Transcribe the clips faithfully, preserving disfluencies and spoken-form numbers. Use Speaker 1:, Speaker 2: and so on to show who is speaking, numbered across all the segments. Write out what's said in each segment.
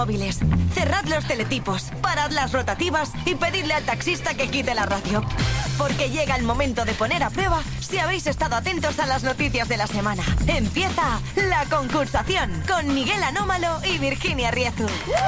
Speaker 1: móviles. Cerrad los teletipos, parad las rotativas y pedidle al taxista que quite la radio. Porque llega el momento de poner a prueba si habéis estado atentos a las noticias de la semana. Empieza La Concursación con Miguel Anómalo y Virginia Riezu.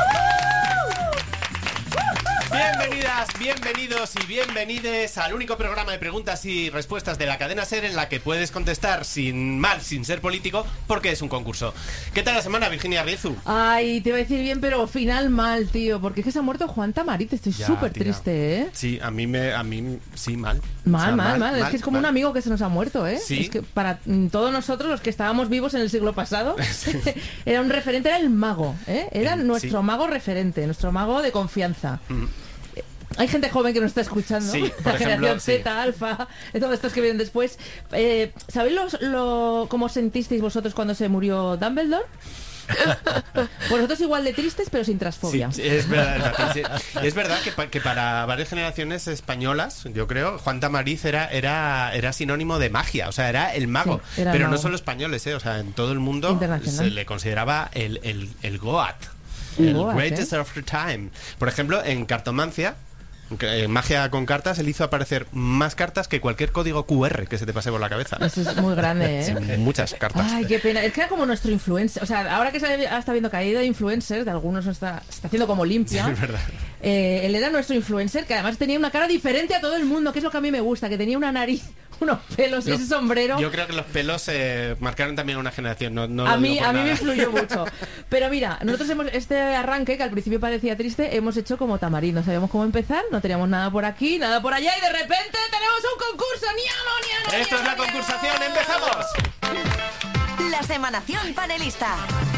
Speaker 2: Bienvenidas, bienvenidos y bienvenides al único programa de preguntas y respuestas de la cadena SER en la que puedes contestar sin mal, sin ser político, porque es un concurso. ¿Qué tal la semana, Virginia Riezu?
Speaker 3: Ay, te iba a decir bien, pero final mal, tío, porque es que se ha muerto Juan Tamariz. Estoy súper triste, ¿eh?
Speaker 2: Sí, a mí me, a mí sí, mal.
Speaker 3: Mal,
Speaker 2: o sea,
Speaker 3: mal, mal,
Speaker 2: mal.
Speaker 3: Es que es como
Speaker 2: mal.
Speaker 3: un amigo que se nos ha muerto, ¿eh?
Speaker 2: ¿Sí?
Speaker 3: Es que para mm, todos nosotros, los que estábamos vivos en el siglo pasado, era un referente, era el mago, ¿eh? Era
Speaker 2: El-
Speaker 3: nuestro
Speaker 2: sí.
Speaker 3: mago referente, nuestro mago de confianza.
Speaker 2: Mm.
Speaker 3: Hay gente joven que nos está escuchando,
Speaker 2: Sí, por
Speaker 3: la
Speaker 2: ejemplo,
Speaker 3: generación
Speaker 2: sí.
Speaker 3: Z, Alfa, todos estos que vienen después. Eh, ¿Sabéis los, lo, cómo sentisteis vosotros cuando se murió Dumbledore? Pues nosotros igual de tristes, pero sin transfobia.
Speaker 2: Sí, sí, es verdad, sí. Es verdad que, pa- que para varias generaciones españolas, yo creo, Juan Tamariz era, era, era sinónimo de magia, o sea, era el mago.
Speaker 3: Sí, era el
Speaker 2: pero no
Speaker 3: mago.
Speaker 2: solo españoles, ¿eh? O sea, en todo el mundo
Speaker 3: Internacional.
Speaker 2: se le consideraba el, el, el Goat,
Speaker 3: El
Speaker 2: el
Speaker 3: Goat,
Speaker 2: greatest
Speaker 3: ¿eh?
Speaker 2: of the time. Por ejemplo, en cartomancia, en magia con cartas, él hizo aparecer más cartas que cualquier código Q R que se te pase por la cabeza.
Speaker 3: Eso es muy grande, ¿eh?
Speaker 2: Sí, muchas cartas.
Speaker 3: Ay, qué pena. Es que era como nuestro influencer. O sea, ahora que se ha- está viendo caída de influencers, de algunos está, se está haciendo como limpia.
Speaker 2: Sí, es verdad.
Speaker 3: Eh, él era nuestro influencer, que además tenía una cara diferente a todo el mundo, que es lo que a mí me gusta, que tenía una nariz, unos pelos y
Speaker 2: Yo-
Speaker 3: ese sombrero.
Speaker 2: Yo creo que los pelos eh, marcaron también una generación. No, no
Speaker 3: A
Speaker 2: lo
Speaker 3: mí,
Speaker 2: digo por
Speaker 3: a mí me
Speaker 2: nada.
Speaker 3: influyó mucho. Pero mira, nosotros hemos este arranque, que al principio parecía triste, hemos hecho como Tamariz. No sabíamos cómo empezar, no teníamos nada por aquí, nada por allá, y de repente tenemos un concurso. ¡Niano, niano,
Speaker 2: Esto es la
Speaker 3: niano,
Speaker 2: concursación,
Speaker 3: niano!
Speaker 2: ¡empezamos!
Speaker 1: La Semanación Panelista.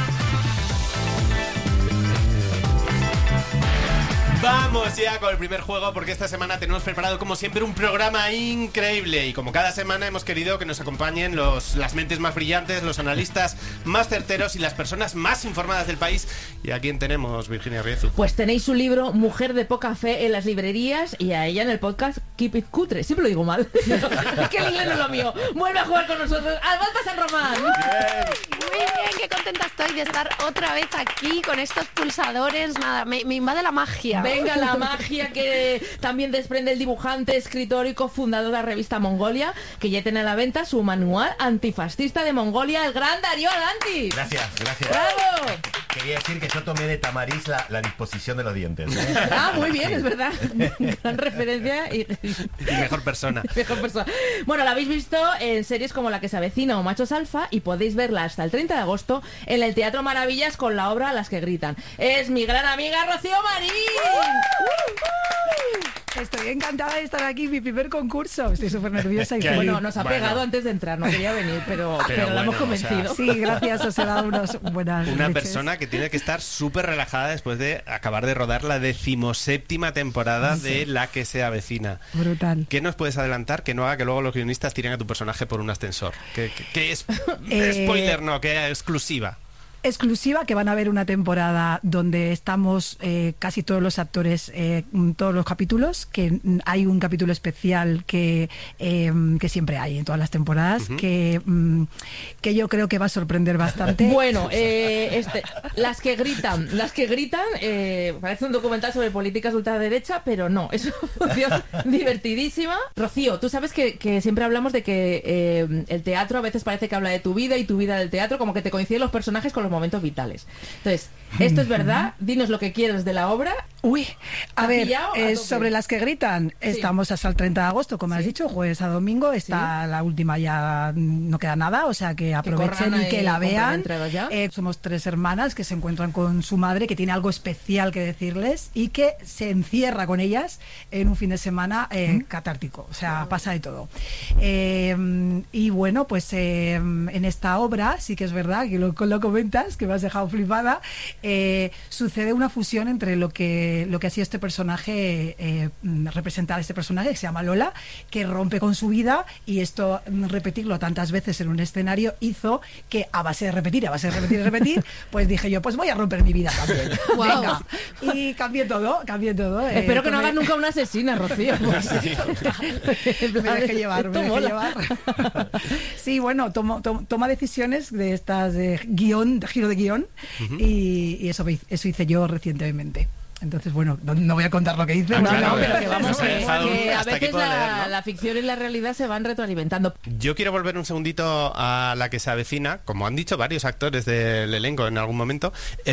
Speaker 2: Vamos ya con el primer juego, porque esta semana tenemos preparado como siempre un programa increíble, y como cada semana hemos querido que nos acompañen los, las mentes más brillantes, los analistas más certeros y las personas más informadas del país. ¿Y a quién tenemos, Virginia Riezu?
Speaker 3: Pues tenéis su libro Mujer de poca fe en las librerías, y a ella en el podcast Keep It Cutre. Siempre lo digo mal. Es que el inglés no es lo mío. Vuelve a jugar con nosotros Albalta San Román.
Speaker 4: Muy bien, qué contenta estoy de estar otra vez aquí con estos pulsadores. Nada, me, me invade la magia.
Speaker 3: Venga, la magia que también desprende el dibujante, escritor y cofundador de la revista Mongolia, que ya tiene a la venta su manual antifascista de Mongolia, el gran Darío Alanti.
Speaker 5: Gracias, gracias.
Speaker 3: ¡Bravo!
Speaker 5: Quería decir que yo tomé de Tamariz la, la disposición de los dientes, ¿eh?
Speaker 3: Ah, muy bien, es verdad. Gran referencia y,
Speaker 2: Y mejor persona.
Speaker 3: mejor persona. Bueno, la habéis visto en series como La que se avecina o Machos Alfa, y podéis verla hasta el treinta de agosto en el Teatro Maravillas con la obra Las que gritan. Es mi gran amiga Rocío Marín.
Speaker 6: Estoy encantada de estar aquí, mi primer concurso. Estoy súper nerviosa y
Speaker 2: Qué
Speaker 6: feliz.
Speaker 3: Bueno, nos ha
Speaker 2: Bueno.
Speaker 3: pegado antes de entrar, no quería venir, pero, pero,
Speaker 2: Pero
Speaker 3: la hemos
Speaker 2: bueno, o sea,
Speaker 3: convencido.
Speaker 6: Sí, gracias, os he dado unas buenas
Speaker 2: Una
Speaker 6: leches.
Speaker 2: persona que tiene que estar súper relajada después de acabar de rodar la decimoséptima temporada de La que se avecina.
Speaker 6: Brutal.
Speaker 2: ¿Qué nos puedes adelantar que no haga que luego los guionistas tiren a tu personaje por un ascensor? ¿Qué, qué- qué es?
Speaker 6: Eh,
Speaker 2: Spoiler, no, que exclusiva.
Speaker 6: Exclusiva, que van a ver una temporada donde estamos eh, casi todos los actores, eh, todos los capítulos, que mm, hay un capítulo especial que, eh, que siempre hay en todas las temporadas,
Speaker 2: Ujú.
Speaker 6: que, mm, que yo creo que va a sorprender bastante.
Speaker 3: Bueno, eh, este, las que gritan, las que gritan, eh, parece un documental sobre políticas de ultraderecha, pero no, es una función divertidísima. Rocío, tú sabes que, que siempre hablamos de que eh, el teatro a veces parece que habla de tu vida y tu vida del teatro, como que te coinciden los personajes con los momentos vitales. Entonces, ¿esto es verdad? Dinos lo que quieres de la obra.
Speaker 6: Uy, a
Speaker 3: ¿Has
Speaker 6: ver,
Speaker 3: pillado? A
Speaker 6: eh,
Speaker 3: tope.
Speaker 6: sobre las que gritan, estamos hasta el treinta de agosto, como has
Speaker 3: Sí.
Speaker 6: dicho, jueves a domingo, está la última, ya no queda nada, o sea que aprovechen
Speaker 3: corran
Speaker 6: y que
Speaker 3: ahí,
Speaker 6: la
Speaker 3: compren
Speaker 6: vean.
Speaker 3: entradas ya.
Speaker 6: Eh, somos tres hermanas que se encuentran con su madre, que tiene algo especial que decirles y que se encierra con ellas en un fin de semana eh, catártico, o sea, pasa de todo. Eh, y bueno, pues eh, en esta obra, sí que es verdad que lo, lo comentas, que me has dejado flipada, eh, sucede una fusión entre lo que, lo que ha sido este personaje, eh, representar a este personaje que se llama Lola, que rompe con su vida, y esto, repetirlo tantas veces en un escenario, hizo que a base de repetir, a base de repetir y repetir, pues dije yo, pues voy a romper mi vida también.
Speaker 4: Wow.
Speaker 6: Venga, Y cambié todo, cambié todo. eh,
Speaker 3: Espero que no
Speaker 6: tomé-
Speaker 3: hagas nunca una asesina, Rocío.
Speaker 6: me dejé llevar, me dejé llevar. Sí, bueno, tomo, tomo- toma decisiones de estas de guión, de giro de guión, y, y eso, eso hice yo recientemente. Entonces, bueno, no, no voy a contar lo que hice.
Speaker 2: Ah,
Speaker 3: No,
Speaker 2: claro,
Speaker 3: no, pero
Speaker 2: eh,
Speaker 3: que vamos,
Speaker 2: nos ha
Speaker 3: que,
Speaker 2: dejado
Speaker 3: que a
Speaker 2: hasta aquí
Speaker 3: veces
Speaker 2: puedo
Speaker 3: la,
Speaker 2: leer, ¿no?
Speaker 3: la ficción y la realidad se van retroalimentando.
Speaker 2: Yo quiero volver un segundito a la que se avecina, como han dicho varios actores del elenco en algún momento.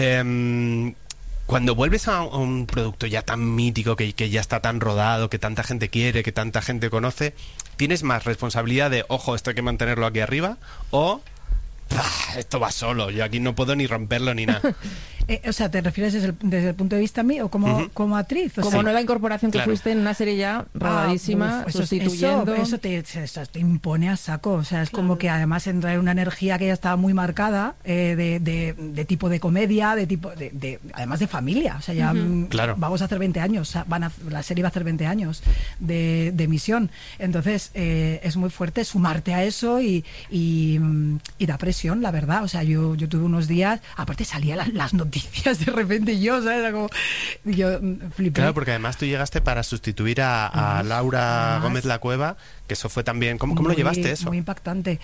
Speaker 2: Eh, cuando vuelves a un producto ya tan mítico, que, que ya está tan rodado, que tanta gente quiere, que tanta gente conoce, ¿tienes más responsabilidad de, ojo, esto hay que mantenerlo aquí arriba? ¿O, "Pah, esto va solo, yo aquí no puedo ni romperlo ni nada"?
Speaker 6: Eh, o sea, ¿te refieres desde el, desde el punto de vista mío o como,
Speaker 2: Ujú.
Speaker 6: como actriz? O
Speaker 3: Como
Speaker 6: sea,
Speaker 3: nueva incorporación que
Speaker 2: Claro.
Speaker 3: fuiste en una serie ya rodadísima,
Speaker 6: Ah, uf, eso,
Speaker 3: sustituyendo...
Speaker 6: Eso, eso te, eso te impone a saco. O sea, es como que además entra en una energía que ya estaba muy marcada, eh, de, de, de tipo de comedia, de tipo de, de- además de familia. O sea, ya mm,
Speaker 2: Claro.
Speaker 6: vamos a hacer veinte años, o sea, van a, la serie va a hacer veinte años de, de emisión. Entonces, eh, es muy fuerte sumarte a eso y, y, mm, y da presión, la verdad. O sea, yo, yo tuve unos días, aparte salían las, las noticias de repente y yo, ¿sabes? Era como, yo mm, flipé.
Speaker 2: Claro, porque además tú llegaste para sustituir a, a
Speaker 6: Uf,
Speaker 2: Laura
Speaker 6: además-
Speaker 2: Gómez La Cueva, que eso fue también... ¿Cómo, cómo lo
Speaker 6: Muy-
Speaker 2: llevaste eso?
Speaker 6: Muy impactante.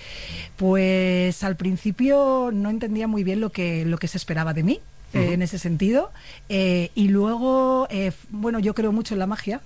Speaker 6: Pues al principio no entendía muy bien lo que, lo que se esperaba de mí. eh, en ese sentido, eh, y luego eh, f- bueno, yo creo mucho en la magia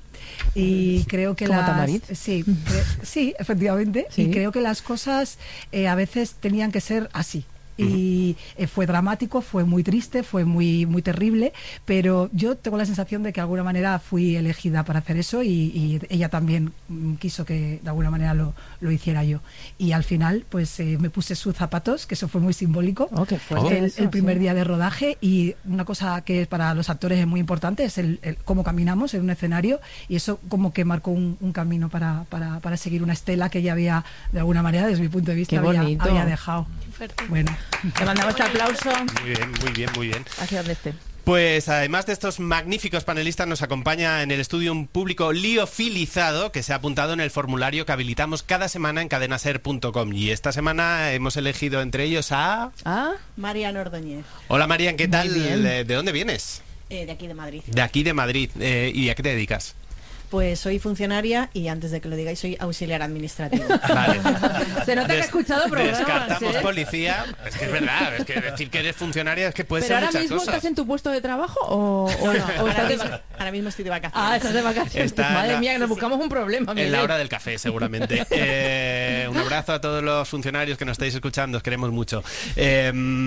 Speaker 6: y creo que
Speaker 3: Como
Speaker 6: las
Speaker 3: Tamariz.
Speaker 6: sí, cre- sí, efectivamente,
Speaker 3: Sí.
Speaker 6: y creo que las cosas eh, a veces tenían que ser así. Y eh, fue dramático, fue muy triste, fue muy muy terrible, pero yo tengo la sensación de que de alguna manera fui elegida para hacer eso y, y ella también mm, quiso que de alguna manera lo, lo hiciera yo. Y al final, pues eh, me puse sus zapatos, que eso fue muy simbólico.
Speaker 3: Oh, qué fuerte
Speaker 6: el,
Speaker 3: eso,
Speaker 6: el primer
Speaker 3: sí.
Speaker 6: día de rodaje, y una cosa que para los actores es muy importante es el, el cómo caminamos en un escenario, y eso como que marcó un, un camino para, para, para seguir una estela que ya había, de alguna manera, desde mi punto de vista,
Speaker 3: Qué
Speaker 6: había,
Speaker 3: bonito.
Speaker 6: había dejado.
Speaker 4: Fuerte.
Speaker 6: Bueno.
Speaker 3: Te mandamos este aplauso
Speaker 2: Muy bien, muy bien, muy bien.
Speaker 3: hacia donde esté.
Speaker 2: Pues además de estos magníficos panelistas, nos acompaña en el estudio un público liofilizado que se ha apuntado en el formulario que habilitamos cada semana en cadenaser punto com. Y esta semana hemos elegido entre ellos a...
Speaker 3: Ah,
Speaker 7: Marian Ordóñez,
Speaker 2: Hola Marian, ¿qué tal?
Speaker 3: bien.
Speaker 2: Eh, ¿De dónde vienes?
Speaker 7: eh, de aquí de Madrid.
Speaker 2: De aquí de Madrid. Eh, ¿Y a qué te dedicas?
Speaker 7: Pues soy funcionaria y antes de que lo digáis soy auxiliar administrativo.
Speaker 2: Vale.
Speaker 3: se nota que has escuchado programas,
Speaker 2: Descartamos
Speaker 3: ¿eh?
Speaker 2: policía. Es que es verdad, es que decir que eres funcionaria es que puede
Speaker 3: Pero
Speaker 2: ser
Speaker 3: ahora
Speaker 2: muchas
Speaker 3: mismo
Speaker 2: cosas.
Speaker 3: estás en tu puesto de trabajo o, o no, o
Speaker 7: ahora,
Speaker 3: estás de...
Speaker 7: mismo, ahora mismo estoy de vacaciones.
Speaker 3: Ah, estás de vacaciones.
Speaker 2: Está en
Speaker 3: Madre
Speaker 2: la-
Speaker 3: mía, que nos buscamos un problema.
Speaker 2: En la
Speaker 3: Miguel.
Speaker 2: hora del café, seguramente. Eh, un abrazo a todos los funcionarios que nos estáis escuchando, os queremos mucho. Eh,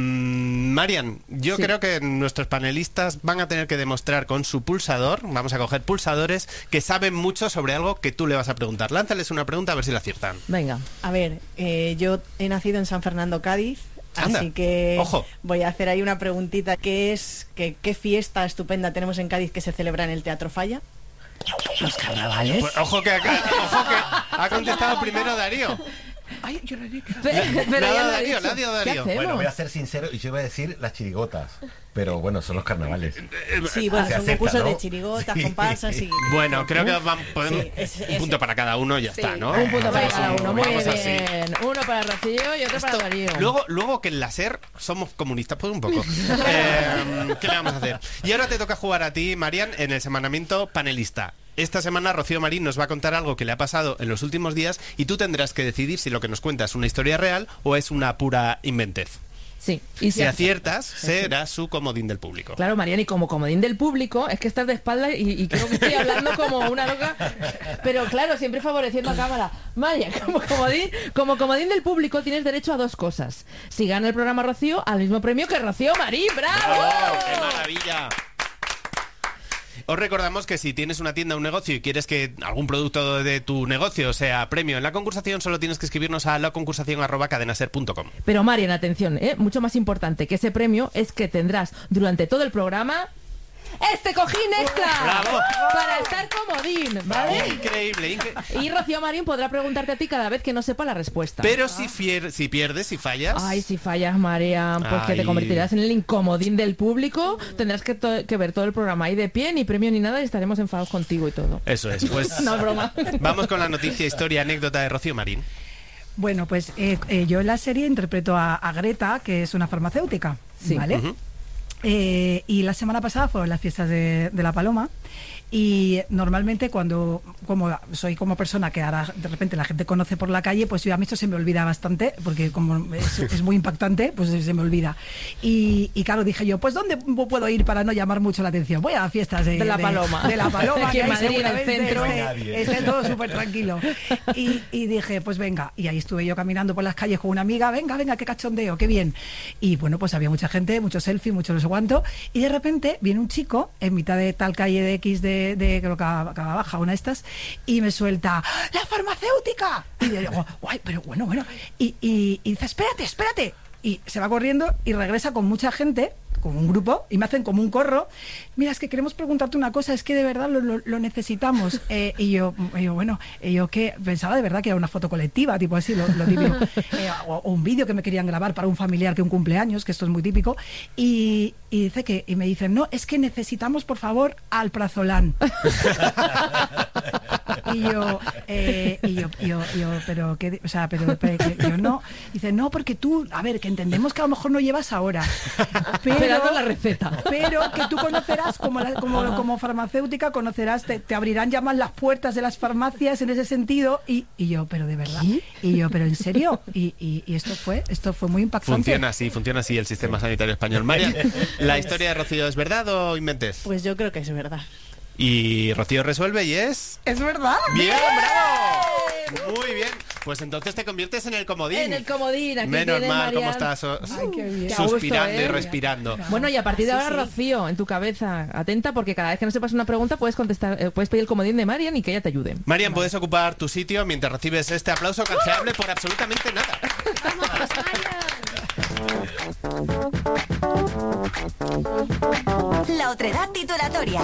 Speaker 2: Marian, yo
Speaker 3: Sí.
Speaker 2: creo que nuestros panelistas van a tener que demostrar con su pulsador, vamos a coger pulsadores, que saben mucho sobre algo que tú le vas a preguntar. Lánzales una pregunta a ver si la aciertan.
Speaker 3: Venga.
Speaker 7: A ver, eh, yo he nacido en San Fernando, Cádiz.
Speaker 2: Anda,
Speaker 7: Así que
Speaker 2: ojo.
Speaker 7: voy a hacer ahí una preguntita. ¿Qué es, qué, qué fiesta estupenda tenemos en Cádiz que se celebra en el Teatro Falla?
Speaker 6: Los carnavales.
Speaker 2: Pues, ojo que, acá- ojo que ha contestado primero Darío.
Speaker 6: Ay, yo lo he dicho.
Speaker 3: Pero, pero
Speaker 2: Nada,
Speaker 3: ya lo ha
Speaker 2: Darío,
Speaker 3: dicho.
Speaker 2: nadie,
Speaker 3: ¿Qué
Speaker 2: Darío.
Speaker 3: hacemos?
Speaker 5: Bueno, voy a ser sincero y yo voy a decir las chirigotas. Pero bueno, son los carnavales.
Speaker 7: Sí, bueno,
Speaker 5: Se
Speaker 7: es un
Speaker 5: acepta,
Speaker 7: concurso
Speaker 5: ¿no?
Speaker 7: de chirigotas,
Speaker 5: Sí.
Speaker 7: comparsas y...
Speaker 2: Bueno, creo que van, podemos,
Speaker 7: Sí, es-
Speaker 2: un
Speaker 7: es-
Speaker 2: punto para cada uno y ya
Speaker 7: Sí.
Speaker 2: está, ¿no?
Speaker 3: Un punto para
Speaker 2: Hacemos
Speaker 3: cada
Speaker 2: un-
Speaker 3: uno. Muy
Speaker 2: vamos así.
Speaker 3: bien. Uno para Rocío y otro para Darío.
Speaker 2: Luego, luego que en la SER somos comunistas, pues un poco. Eh, ¿Qué le vamos a hacer? Y ahora te toca jugar a ti, Marian, en el semanamiento panelista. Esta semana Rocío Marín nos va a contar algo que le ha pasado en los últimos días y tú tendrás que decidir si lo que nos cuenta es una historia real o es una pura inventez.
Speaker 3: Sí. Y
Speaker 2: Si aciertas, será su comodín del público.
Speaker 3: Claro, Mariana, y como comodín del público, es que estás de espalda y, y creo que estoy hablando como una loca, pero claro, siempre favoreciendo a cámara. Maya, como comodín, como comodín del público tienes derecho a dos cosas. Si gana el programa Rocío, al mismo premio que Rocío Marín. ¡Bravo!
Speaker 2: ¡Bravo! ¡Qué maravilla! Os recordamos que si tienes una tienda o un negocio y quieres que algún producto de tu negocio sea premio en la concursación, solo tienes que escribirnos a la concursación arroba cadenaser punto com.
Speaker 3: Pero Marian, atención, ¿eh? Mucho más importante que ese premio es que tendrás durante todo el programa este cojín extra
Speaker 2: ¡Bravo!
Speaker 3: para estar comodín, ¿vale?
Speaker 2: Increíble, incre-
Speaker 3: Y Rocío Marín podrá preguntarte a ti cada vez que no sepa la respuesta.
Speaker 2: Pero si, fier- si pierdes, si fallas...
Speaker 3: Ay, si fallas, Marian, pues que te
Speaker 2: Ay.
Speaker 3: convertirás en el incomodín del público. Tendrás que, to- que ver todo el programa ahí de pie, ni premio ni nada, y estaremos enfadados contigo y todo.
Speaker 2: Eso es, pues...
Speaker 3: No, broma.
Speaker 2: Vamos con la noticia, historia, anécdota de Rocío Marín.
Speaker 6: Bueno, pues eh, eh, yo en la serie interpreto a, a Greta, que es una farmacéutica,
Speaker 3: Sí.
Speaker 6: ¿vale?
Speaker 2: Ujú.
Speaker 6: Eh, y la semana pasada fueron las fiestas de, de la Paloma. Y normalmente cuando, como soy como persona que ahora de repente la gente conoce por la calle, pues yo a mí esto se me olvida bastante, porque como es, es muy impactante, pues se me olvida. Y, y claro, dije yo, pues ¿dónde puedo ir para no llamar mucho la atención? Voy a las fiestas de,
Speaker 3: de la
Speaker 6: de,
Speaker 3: Paloma.
Speaker 6: De la Paloma,
Speaker 3: aquí en Madrid, en el
Speaker 6: seguramente
Speaker 3: centro.
Speaker 6: esté, esté todo súper tranquilo. Y, y dije, pues venga, y ahí estuve yo caminando por las calles con una amiga, venga, venga, qué cachondeo, qué bien. Y bueno, pues había mucha gente, muchos selfies, mucho no sé cuánto, y de repente viene un chico en mitad de tal calle de X de de, de creo que acaba baja, una de estas, y me suelta ¡la farmacéutica! Y yo digo, guay, pero bueno, bueno. Y, y, y dice, espérate, espérate. Y se va corriendo y regresa con mucha gente, con un grupo, y me hacen como un corro. Mira, es que queremos preguntarte una cosa, es que de verdad lo, lo, lo necesitamos. Eh, y yo, y yo, bueno, y yo que pensaba de verdad que era una foto colectiva, tipo así, lo, lo típico. Eh, o, o un vídeo que me querían grabar para un familiar que un cumpleaños, que esto es muy típico. Y, y dice que, y me dicen, no, es que necesitamos, por favor, alprazolam. Y yo, eh, y yo, yo, yo, pero que, o sea, pero, pero que yo no. Dice, no, porque tú, a ver, que entendemos que a lo mejor no llevas ahora, pero,
Speaker 3: Esperando la receta.
Speaker 6: pero que tú conocerás como, la, como, como farmacéutica, conocerás, te, te abrirán ya más las puertas de las farmacias en ese sentido. Y, y yo, pero de verdad. ¿Qué? Y yo, pero en serio. Y, y, y esto fue, esto fue muy impactante.
Speaker 2: Funciona así, funciona así el sistema sanitario español. María, ¿la historia de Rocío es verdad o inventes?
Speaker 7: Pues yo creo que es verdad.
Speaker 2: Y Rocío resuelve y es...
Speaker 6: ¡Es verdad!
Speaker 2: ¡Bien, bravo! Muy bien. Pues entonces te conviertes en el comodín.
Speaker 3: En el comodín. Aquí
Speaker 2: Menos
Speaker 3: tiene
Speaker 2: mal,
Speaker 3: Marian.
Speaker 2: cómo estás so-
Speaker 6: Ay, qué bien.
Speaker 2: suspirando
Speaker 3: Qué a gusto,
Speaker 2: y
Speaker 3: ¿eh?
Speaker 2: respirando.
Speaker 3: Bueno, y a partir de
Speaker 7: Sí,
Speaker 3: ahora,
Speaker 7: sí.
Speaker 3: Rocío, en tu cabeza, atenta, porque cada vez que no sepas una pregunta puedes contestar, eh, puedes pedir el comodín de Marian y que ella te ayude.
Speaker 2: Marian, puedes ocupar tu sitio mientras recibes este aplauso canjeable por absolutamente nada.
Speaker 1: La otredad titulatoria.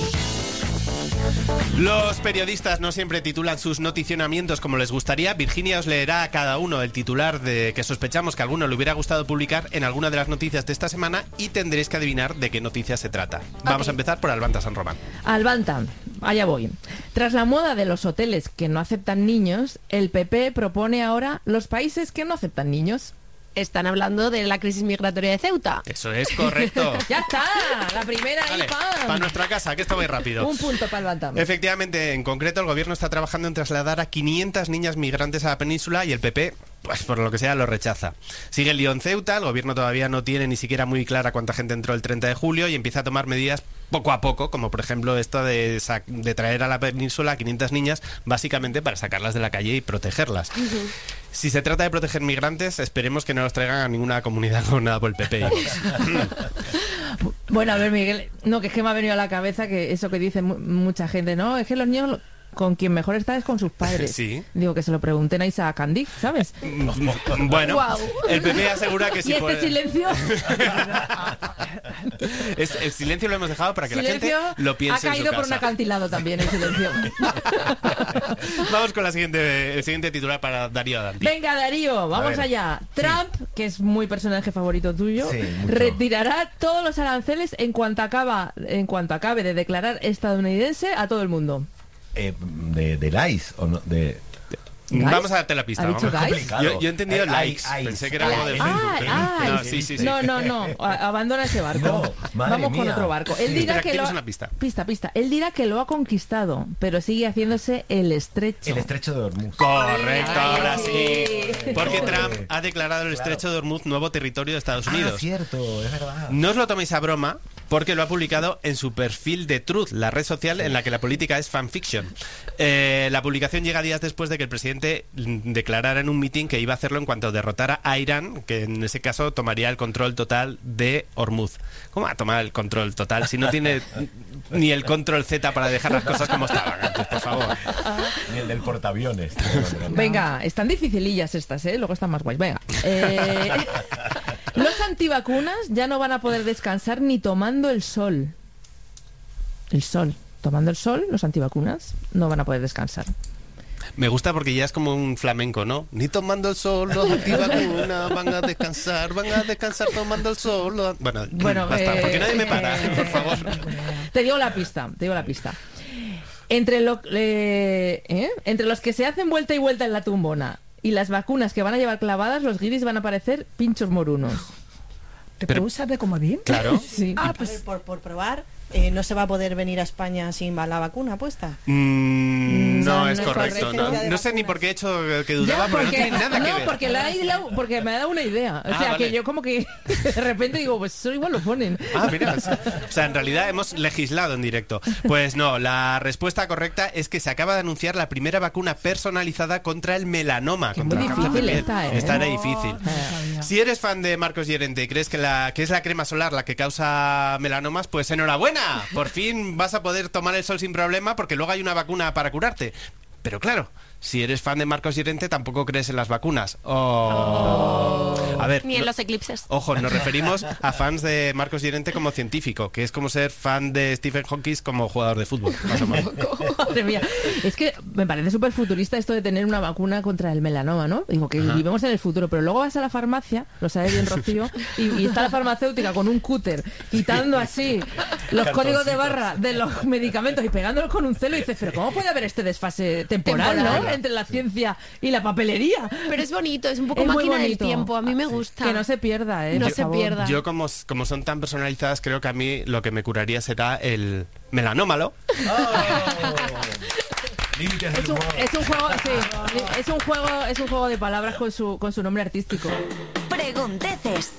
Speaker 2: Los periodistas no siempre titulan sus noticionamientos como les gustaría. Virginia os leerá a cada uno el titular de que sospechamos que a alguno le hubiera gustado publicar en alguna de las noticias de esta semana y tendréis que adivinar de qué noticia se trata. Vamos
Speaker 3: Ok.
Speaker 2: a empezar por Albanta San Román.
Speaker 3: Albanta, allá voy. Tras la moda de los hoteles que no aceptan niños, el P P propone ahora los países que no aceptan niños.
Speaker 4: Están hablando de la crisis migratoria de Ceuta.
Speaker 2: Eso es correcto.
Speaker 3: ¡Ya está! La primera ahí,
Speaker 2: Vale,
Speaker 3: pam.
Speaker 2: para nuestra casa, que esto va rápido.
Speaker 3: Un punto para Albanta.
Speaker 2: Efectivamente, en concreto, el gobierno está trabajando en trasladar a quinientas niñas migrantes a la península y el P P, pues por lo que sea, lo rechaza. Sigue el lío en Ceuta, el gobierno todavía no tiene ni siquiera muy clara cuánta gente entró el treinta de julio y empieza a tomar medidas poco a poco, como por ejemplo esto de, sa- de traer a la península a quinientas niñas, básicamente para sacarlas de la calle y protegerlas. Uh-huh. Si se trata de proteger migrantes, esperemos que no los traigan a ninguna comunidad gobernada por el P P.
Speaker 3: Bueno, a ver, Miguel, no, que es que me ha venido a la cabeza que eso que dice mu- mucha gente, ¿no? Es que los niños con quien mejor está es con sus padres.
Speaker 2: Sí.
Speaker 3: Digo, que se lo pregunten a Isaac Candy, ¿sabes?
Speaker 2: Bueno,
Speaker 3: Guau.
Speaker 2: el P P asegura que
Speaker 3: ¿Y
Speaker 2: si
Speaker 3: este
Speaker 2: puede...
Speaker 3: silencio?
Speaker 2: Es, el silencio lo hemos dejado para que
Speaker 3: Silencio
Speaker 2: la gente lo piense
Speaker 3: ha
Speaker 2: en su
Speaker 3: caído por un
Speaker 2: casa.
Speaker 3: acantilado también el silencio.
Speaker 2: Vamos con la siguiente, el siguiente titular para Darío Danti.
Speaker 3: Venga, Darío, vamos
Speaker 5: ver,
Speaker 3: allá. Trump, que es muy personaje favorito tuyo,
Speaker 5: Sí, mucho.
Speaker 3: retirará todos los aranceles en cuanto acaba, en cuanto acabe de declarar estadounidense a todo el mundo.
Speaker 5: Eh, de, del I C E o no, de...
Speaker 3: ¿Guys?
Speaker 2: Vamos a darte la pista.
Speaker 3: ¿Ha dicho
Speaker 2: vamos.
Speaker 3: guys?
Speaker 2: Yo, yo he entendido
Speaker 5: Eh,
Speaker 2: likes.
Speaker 5: ay,
Speaker 2: Pensé que era
Speaker 5: ay,
Speaker 2: algo de
Speaker 5: ay,
Speaker 2: Facebook.
Speaker 3: Ah,
Speaker 2: pero-
Speaker 3: ah,
Speaker 2: no, sí, sí, sí.
Speaker 3: no, no, no, a- abandona ese barco.
Speaker 5: No, madre
Speaker 3: Vamos con
Speaker 5: mía.
Speaker 3: otro barco. Él
Speaker 2: Sí.
Speaker 3: dirá
Speaker 2: Espera,
Speaker 3: que
Speaker 2: tienes
Speaker 3: lo ha...
Speaker 2: una pista.
Speaker 3: Pista, pista. Él dirá que lo ha conquistado, pero sigue haciéndose el estrecho.
Speaker 5: El estrecho de Hormuz.
Speaker 2: Correcto,
Speaker 3: Ay,
Speaker 2: ahora
Speaker 3: sí.
Speaker 2: sí. Porque
Speaker 5: Joder.
Speaker 2: Trump ha declarado el estrecho de Hormuz nuevo territorio de Estados
Speaker 5: Ah,
Speaker 2: Unidos.
Speaker 5: cierto, es verdad.
Speaker 2: No os lo toméis a broma, porque lo ha publicado en su perfil de Truth, la red social en la que la política es fanfiction. Eh, la publicación llega días después de que el presidente mm, declarara en un mitin que iba a hacerlo en cuanto derrotara a Irán, que en ese caso tomaría el control total de Hormuz. ¿Cómo va a tomar el control total si no tiene ni el control Z para dejar las cosas como estaban antes, por favor?
Speaker 5: Ni el del portaaviones.
Speaker 3: Venga, están dificilillas estas, ¿eh? Luego están más guays. Venga. Eh, los antivacunas ya no van a poder descansar ni tomando el sol. El sol. Tomando el sol, los antivacunas no van a poder descansar.
Speaker 2: Me gusta porque ya es como un flamenco, ¿no? Ni tomando el sol, los antivacunas van a descansar, van a descansar tomando el sol. los- Bueno,
Speaker 3: Bueno,
Speaker 2: basta,
Speaker 3: eh,
Speaker 2: porque nadie me para,
Speaker 3: eh,
Speaker 2: por favor.
Speaker 3: Te digo la pista, te digo la pista. Entre, lo, eh, ¿eh? Entre los que se hacen vuelta y vuelta en la tumbona y las vacunas que van a llevar clavadas, los guiris van a parecer pinchos morunos.
Speaker 6: ¿Te
Speaker 2: Pero-
Speaker 6: puedo usar de comodín?
Speaker 2: Claro.
Speaker 3: Sí.
Speaker 6: Ah,
Speaker 7: A
Speaker 6: pues
Speaker 7: ver, por, por probar, eh, no se va a poder venir a España sin la vacuna puesta.
Speaker 2: Mm, no,
Speaker 3: No,
Speaker 2: es
Speaker 3: no es
Speaker 2: correcto.
Speaker 3: correcto.
Speaker 2: No, no sé ni por qué he hecho que dudaba,
Speaker 3: Ya,
Speaker 2: porque no
Speaker 3: porque,
Speaker 2: tiene nada que
Speaker 3: no,
Speaker 2: ver.
Speaker 3: porque, la he hilado- porque me ha dado una idea. O
Speaker 2: Ah,
Speaker 3: sea,
Speaker 2: vale.
Speaker 3: que yo como que de repente digo, pues eso igual lo ponen.
Speaker 2: Ah, mira. sí. O sea, en realidad hemos legislado en directo. Pues no, la respuesta correcta es que se acaba de anunciar la primera vacuna personalizada contra el melanoma.
Speaker 3: Que
Speaker 2: contra
Speaker 3: muy
Speaker 2: el cáncer de
Speaker 3: difícil
Speaker 2: piel.
Speaker 3: esta, ¿eh?
Speaker 2: Esta era
Speaker 6: Oh,
Speaker 2: difícil.
Speaker 6: no sabía.
Speaker 2: Si eres fan de Marcos Llorente y crees que, la, que es la crema solar la que causa melanomas, pues enhorabuena. Por fin vas a poder tomar el sol sin problema porque luego hay una vacuna para curarte. Pero claro, si eres fan de Marcos Llorente tampoco crees en las vacunas. Oh. A ver,
Speaker 4: Ni en
Speaker 2: no-
Speaker 4: los eclipses.
Speaker 2: Ojo, nos referimos a fans de Marcos Llorente como científico, que es como ser fan de Stephen Hawking como jugador de fútbol, más o menos.
Speaker 3: Madre mía. Es que me parece súper futurista esto de tener una vacuna contra el melanoma, ¿no? Digo que vivimos en el futuro, pero luego vas a la farmacia, lo sabe bien Rocío, y, y está la farmacéutica con un cúter quitando así los códigos de barra de los medicamentos y pegándolos con un celo y dices, pero ¿cómo puede haber este desfase temporal,
Speaker 4: Temporal.
Speaker 3: ¿no? Entre la ciencia y la papelería.
Speaker 4: Pero es bonito, es un poco
Speaker 3: Es muy
Speaker 4: máquina del
Speaker 3: bonito.
Speaker 4: tiempo. A mí me gusta.
Speaker 3: Que no se pierda, ¿eh?
Speaker 4: No
Speaker 3: por
Speaker 4: se
Speaker 3: favor.
Speaker 4: pierda.
Speaker 2: Yo, como, como son tan personalizadas, creo que a mí lo que me curaría será el melanómalo.
Speaker 5: Límites del
Speaker 3: Es un,
Speaker 5: humor.
Speaker 3: es un juego, sí, es un juego, es un juego de palabras con su, con su nombre artístico.
Speaker 1: Pregunteces.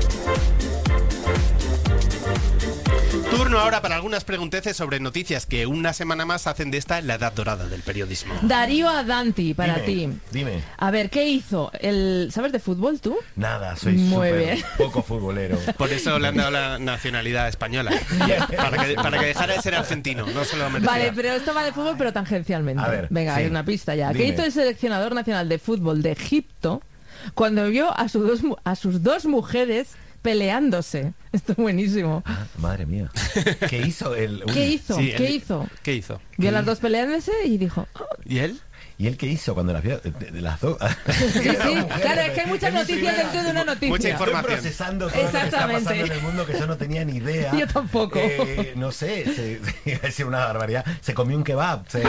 Speaker 2: Turno ahora para algunas pregunteces sobre noticias que una semana más hacen de esta la edad dorada del periodismo.
Speaker 3: Darío Adanti, para
Speaker 5: Dime,
Speaker 3: ti.
Speaker 5: Dime.
Speaker 3: A ver, ¿qué hizo? El, ¿Sabes de fútbol tú?
Speaker 5: Nada, soy
Speaker 3: Muy
Speaker 5: súper
Speaker 3: bien.
Speaker 5: poco futbolero.
Speaker 2: Por eso le han dado la nacionalidad española. Para que, para que dejara de ser argentino, no se lo merecía.
Speaker 3: Vale, pero esto va de fútbol, pero tangencialmente.
Speaker 5: A ver,
Speaker 3: Venga,
Speaker 5: sí.
Speaker 3: hay una pista ya. ¿Qué
Speaker 5: Dime.
Speaker 3: hizo el seleccionador nacional de fútbol de Egipto cuando vio a, sus dos, mu- a sus dos mujeres peleándose? Esto es buenísimo.
Speaker 5: Ah, madre mía. ¿Qué hizo el uy,
Speaker 3: ¿Qué hizo?
Speaker 2: Sí,
Speaker 3: ¿Qué
Speaker 2: él-
Speaker 3: hizo?
Speaker 2: ¿Qué hizo?
Speaker 3: Vio a las dos peleándose y dijo... "Oh".
Speaker 2: ¿Y él?
Speaker 5: ¿Y él qué hizo cuando las vio? De, de las dos.
Speaker 3: Sí, sí, claro, es que hay muchas noticias dentro de una noticia.
Speaker 2: Mucha
Speaker 5: Estoy
Speaker 2: información.
Speaker 5: procesando todo lo que está
Speaker 3: Exactamente.
Speaker 5: pasando en el mundo que yo no tenía ni idea.
Speaker 3: Yo tampoco.
Speaker 5: Eh, no sé, se, iba a decir una barbaridad. Se comió un kebab. Se,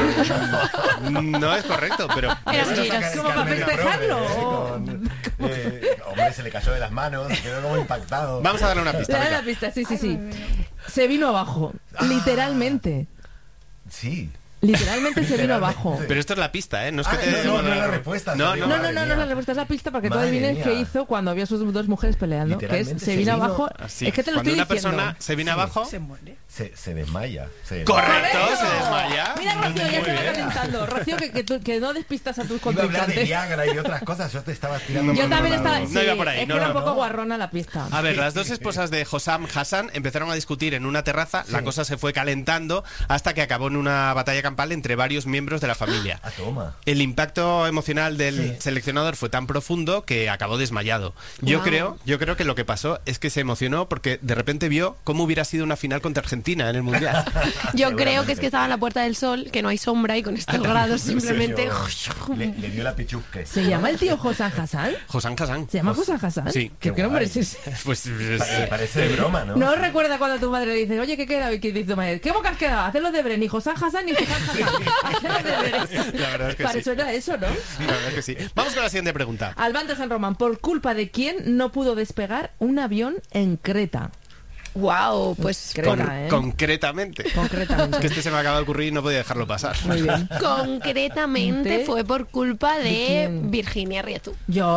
Speaker 2: No es correcto, pero...
Speaker 4: Era
Speaker 5: Eso
Speaker 4: mentira.
Speaker 5: saca el
Speaker 3: ¿Cómo para
Speaker 5: Carmen
Speaker 3: festejarlo?
Speaker 5: Progre, con, eh, hombre, se le cayó de las manos, quedó como impactado.
Speaker 2: Vamos a darle una pista.
Speaker 3: Le da
Speaker 2: venga.
Speaker 3: la pista, sí, sí, sí. Se vino abajo,
Speaker 5: Ah.
Speaker 3: literalmente.
Speaker 5: Sí.
Speaker 3: Literalmente se vino
Speaker 5: Literalmente.
Speaker 3: abajo.
Speaker 2: Pero esto es la pista, ¿eh? No es que
Speaker 5: Ah,
Speaker 2: te...
Speaker 5: no, no es la respuesta,
Speaker 2: No,
Speaker 5: serio.
Speaker 2: no,
Speaker 3: No, no, no, no, la respuesta es la pista para que tú
Speaker 5: Madre
Speaker 3: adivines
Speaker 5: mía.
Speaker 3: qué hizo cuando vio a sus dos mujeres peleando. Que es,
Speaker 5: Literalmente
Speaker 3: se
Speaker 5: se
Speaker 3: vino
Speaker 5: vino
Speaker 3: abajo.
Speaker 2: Así.
Speaker 3: Es que te lo
Speaker 2: Cuando
Speaker 3: estoy
Speaker 2: una
Speaker 3: diciendo.
Speaker 2: persona se viene abajo...
Speaker 6: se muere.
Speaker 5: Se, se desmaya. Se...
Speaker 2: ¡Correcto!
Speaker 3: ¡Correcto!
Speaker 2: Se desmaya.
Speaker 3: Mira, Rocío, ya
Speaker 2: Muy
Speaker 3: se va
Speaker 2: bien.
Speaker 3: calentando. Rocío, que, que, tú- que no despistas a tus
Speaker 5: Iba a hablar de
Speaker 3: contrincantes.
Speaker 5: Viagra y de otras cosas, yo te estaba tirando
Speaker 3: Yo
Speaker 5: por
Speaker 3: también
Speaker 5: otro
Speaker 3: estaba.
Speaker 5: lado.
Speaker 2: No
Speaker 3: sí,
Speaker 2: iba por ahí,
Speaker 3: es
Speaker 2: no,
Speaker 3: que era
Speaker 2: no,
Speaker 3: un poco
Speaker 5: no.
Speaker 3: guarrona la pista.
Speaker 2: A ver, las dos esposas de Hossam Hassan empezaron a discutir en una terraza, la cosa se fue calentando hasta que acabó en una batalla campal entre varios miembros de la familia.
Speaker 5: Ah, toma.
Speaker 2: El impacto emocional del
Speaker 5: Sí.
Speaker 2: seleccionador fue tan profundo que acabó desmayado. Yo
Speaker 4: Wow.
Speaker 2: creo, yo creo que lo que pasó es que se emocionó porque de repente vio cómo hubiera sido una final contra Argentina en el Mundial.
Speaker 4: Yo creo que es que estaba en la Puerta del Sol, que no hay sombra y con estos grados simplemente...
Speaker 5: Le, le dio la pichusque.
Speaker 3: ¿Se llama el tío Hossam Hassan?
Speaker 2: Hossam Hassan.
Speaker 3: ¿Se llama Hossam Hassan?
Speaker 2: Sí.
Speaker 3: ¿Qué,
Speaker 5: Qué
Speaker 3: qué nombre es
Speaker 5: guay.
Speaker 3: ese?
Speaker 2: Pues, pues,
Speaker 5: Pa- Parece de broma, ¿no?
Speaker 3: ¿No recuerda cuando tu madre le dice, oye, ¿qué queda? Y que dice tu madre, ¿qué boca has quedado? Haz los deberes, ni Hossam Hassan ni Hossam Hassan. Haz los deberes.
Speaker 2: La verdad es que
Speaker 3: Para
Speaker 2: sí.
Speaker 3: eso era eso, ¿no?
Speaker 2: la verdad es que sí. Vamos con la siguiente pregunta.
Speaker 3: Albanto San Román, ¿por culpa de quién no pudo despegar un avión en Creta?
Speaker 4: Wow, pues
Speaker 3: Creta,
Speaker 2: Con-
Speaker 3: ¿eh?
Speaker 2: Concretamente.
Speaker 3: Concretamente.
Speaker 2: Es que este se me acaba de ocurrir y no podía dejarlo pasar.
Speaker 3: Muy bien.
Speaker 4: concretamente
Speaker 3: ¿De?
Speaker 4: fue por culpa
Speaker 3: ¿De
Speaker 4: de
Speaker 3: quién?
Speaker 4: Virginia Rietu.
Speaker 3: ¿Yo?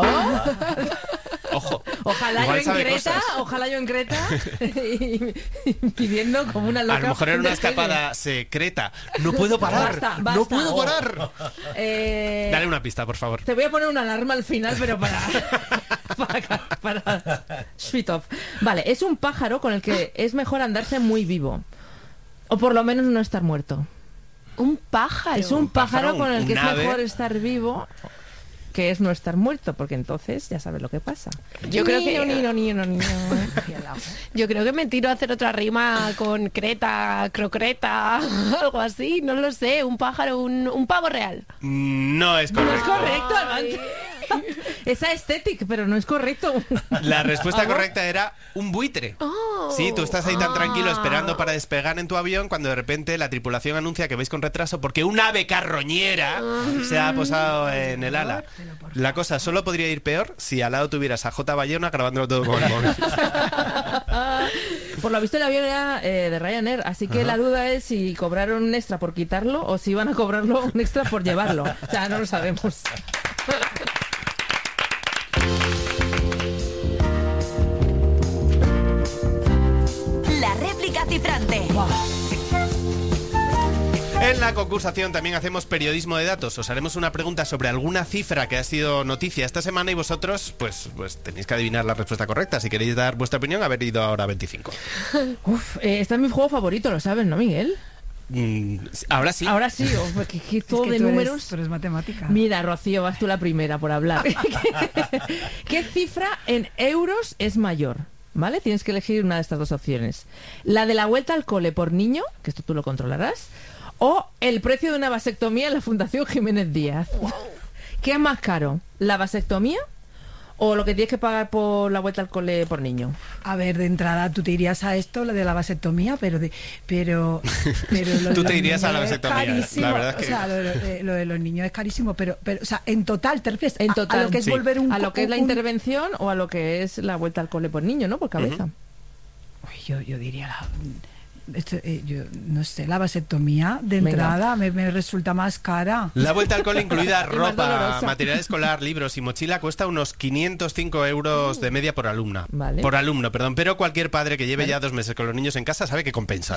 Speaker 2: Ojo.
Speaker 3: Ojalá
Speaker 2: Igual
Speaker 3: yo en
Speaker 2: sabe
Speaker 3: Creta,
Speaker 2: cosas.
Speaker 3: ojalá yo en Creta, y- y pidiendo como una loca.
Speaker 2: A lo mejor era una
Speaker 3: un despegue.
Speaker 2: escapada secreta. No puedo parar.
Speaker 3: Basta,
Speaker 2: No
Speaker 3: basta.
Speaker 2: puedo parar.
Speaker 3: Eh,
Speaker 2: Dale una pista, por favor.
Speaker 3: Te voy a poner una alarma al final, pero para... para, para... Sweet off. Vale, es un pájaro con el que es mejor andarse muy vivo. O por lo menos no estar muerto.
Speaker 4: Un pájaro.
Speaker 3: Es un pájaro
Speaker 2: pájaro,
Speaker 3: con el
Speaker 2: un
Speaker 3: que es
Speaker 2: ave.
Speaker 3: mejor estar vivo, que es no estar muerto, porque entonces ya sabes lo que pasa.
Speaker 4: Yo creo que-
Speaker 3: Nino, nino, nino, nino.
Speaker 4: Yo creo que me tiro a hacer otra rima con creta, crocreta, algo así, no lo sé. Un pájaro, un, un pavo real.
Speaker 2: No es
Speaker 3: No es
Speaker 2: correcto.
Speaker 3: correcto, Albanti. Esa estética, pero no es correcto.
Speaker 2: La respuesta
Speaker 3: ¿Algo?
Speaker 2: correcta era un buitre.
Speaker 4: Oh.
Speaker 2: Sí, tú estás ahí tan
Speaker 4: Ah.
Speaker 2: tranquilo esperando para despegar en tu avión cuando de repente la tripulación anuncia que vais con retraso porque un ave carroñera se ha posado en el ala. La cosa solo podría ir peor si al lado tuvieras a J. Bayona grabándolo todo con el móvil.
Speaker 3: Por lo visto el avión era eh, de Ryanair, así que
Speaker 2: Ajá.
Speaker 3: la duda es si cobraron un extra por quitarlo o si iban a cobrarlo un extra por llevarlo. O sea, no lo sabemos.
Speaker 1: La réplica cifrante.
Speaker 2: En la concursación también hacemos periodismo de datos. Os haremos una pregunta sobre alguna cifra que ha sido noticia esta semana y vosotros, pues, pues tenéis que adivinar la respuesta correcta. Si queréis dar vuestra opinión, haber ido ahora a veinticinco.
Speaker 3: Uf, eh, este es mi juego favorito, lo sabes, ¿no, Miguel?
Speaker 2: Mm, ahora sí.
Speaker 3: Ahora sí, oh, que, que todo
Speaker 6: Es que
Speaker 3: de
Speaker 6: tú eres-
Speaker 3: números.
Speaker 6: tú eres matemática.
Speaker 3: Mira, Rocío, vas tú la primera por hablar. ¿Qué cifra en euros es mayor? ¿Vale? Tienes que elegir una de estas dos opciones. La de la vuelta al cole por niño, que esto tú lo controlarás, o el precio de una vasectomía en la Fundación Jiménez Díaz. ¿Qué es más caro? ¿La vasectomía o lo que tienes que pagar por la vuelta al cole por niño?
Speaker 6: A ver, de entrada tú te irías a esto, lo de la vasectomía, pero de, pero, pero lo de
Speaker 2: Tú te
Speaker 6: los
Speaker 2: irías a la
Speaker 6: niños es
Speaker 2: vasectomía,
Speaker 6: carísimo.
Speaker 2: la verdad es que-
Speaker 6: O sea, lo de, lo de los niños es carísimo, pero, pero, o sea, en total te refieres
Speaker 3: En
Speaker 6: a-
Speaker 3: total.
Speaker 6: a, lo que es
Speaker 2: Sí.
Speaker 6: volver un
Speaker 3: A lo que es la
Speaker 6: un-
Speaker 3: intervención o a lo que es la vuelta al cole por niño, ¿no? Por cabeza.
Speaker 6: Uy, yo, yo diría la, esto, eh, yo no sé, la vasectomía de
Speaker 3: Venga.
Speaker 6: entrada me, me resulta más cara.
Speaker 2: La vuelta al cole, incluida
Speaker 3: Y más
Speaker 2: ropa,
Speaker 3: dolorosa.
Speaker 2: material escolar, libros y mochila, cuesta unos quinientos cinco euros de media por alumna.
Speaker 3: Vale.
Speaker 2: Por alumno, perdón. Pero cualquier padre que lleve ya dos meses con los niños en casa sabe que compensa.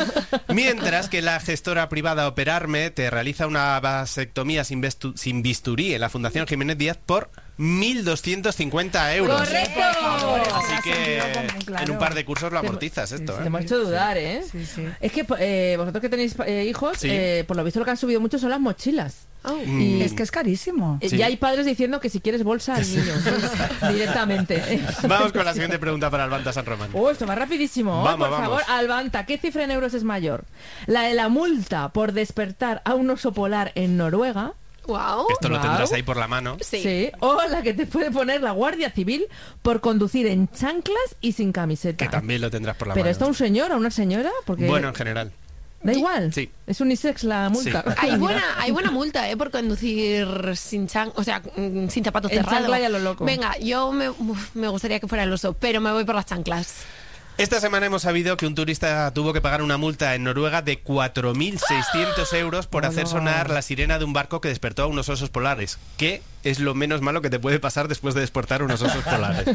Speaker 2: Mientras que la gestora privada Operarme te realiza una vasectomía sin, vestu- sin bisturí en la Fundación Jiménez Díaz por mil doscientos cincuenta euros.
Speaker 3: ¡Correcto!
Speaker 2: Así que
Speaker 6: Sentido común, claro.
Speaker 2: en un par de cursos lo
Speaker 3: Te-
Speaker 2: amortizas esto,
Speaker 3: Te
Speaker 2: ¿eh?
Speaker 3: hemos hecho dudar, ¿eh?
Speaker 6: Sí, sí.
Speaker 3: Es que eh, vosotros que tenéis eh, hijos,
Speaker 2: Sí.
Speaker 3: eh, por lo visto lo que han subido mucho son las mochilas.
Speaker 4: Oh.
Speaker 2: Mm.
Speaker 6: Es que es carísimo.
Speaker 3: Eh,
Speaker 2: Sí.
Speaker 3: Ya hay padres diciendo que si quieres bolsa al niño, directamente.
Speaker 2: Vamos con la siguiente pregunta para Albanta San Román.
Speaker 3: Oh, esto va rapidísimo. Oh,
Speaker 2: Vamos,
Speaker 3: por
Speaker 2: vamos.
Speaker 3: favor, Albanta, ¿qué cifra en euros es mayor? ¿La de la multa por despertar a un oso polar en Noruega?
Speaker 4: Wow.
Speaker 2: Esto lo
Speaker 3: Guau.
Speaker 2: tendrás ahí por la mano.
Speaker 4: Sí.
Speaker 3: O la que te puede poner la Guardia Civil por conducir en chanclas y sin camiseta.
Speaker 2: Que también lo tendrás por la
Speaker 3: ¿Pero
Speaker 2: mano.
Speaker 3: esto a un señor o a una señora? Porque
Speaker 2: Bueno, en general.
Speaker 3: da igual.
Speaker 2: Sí.
Speaker 3: Es unisex la multa.
Speaker 2: Sí.
Speaker 4: Hay buena, hay buena multa, ¿eh? Por conducir sin chan, o sea, mm, sin zapatos
Speaker 3: En
Speaker 4: cerrados.
Speaker 3: chancla y a lo loco.
Speaker 4: Venga, yo me, uf, me gustaría que fuera el oso, pero me voy por las chanclas.
Speaker 2: Esta semana hemos sabido que un turista tuvo que pagar una multa en Noruega de cuatro mil seiscientos euros por
Speaker 3: Oh,
Speaker 2: hacer
Speaker 3: no.
Speaker 2: sonar la sirena de un barco que despertó a unos osos polares. Que es lo menos malo que te puede pasar después de despertar unos osos polares.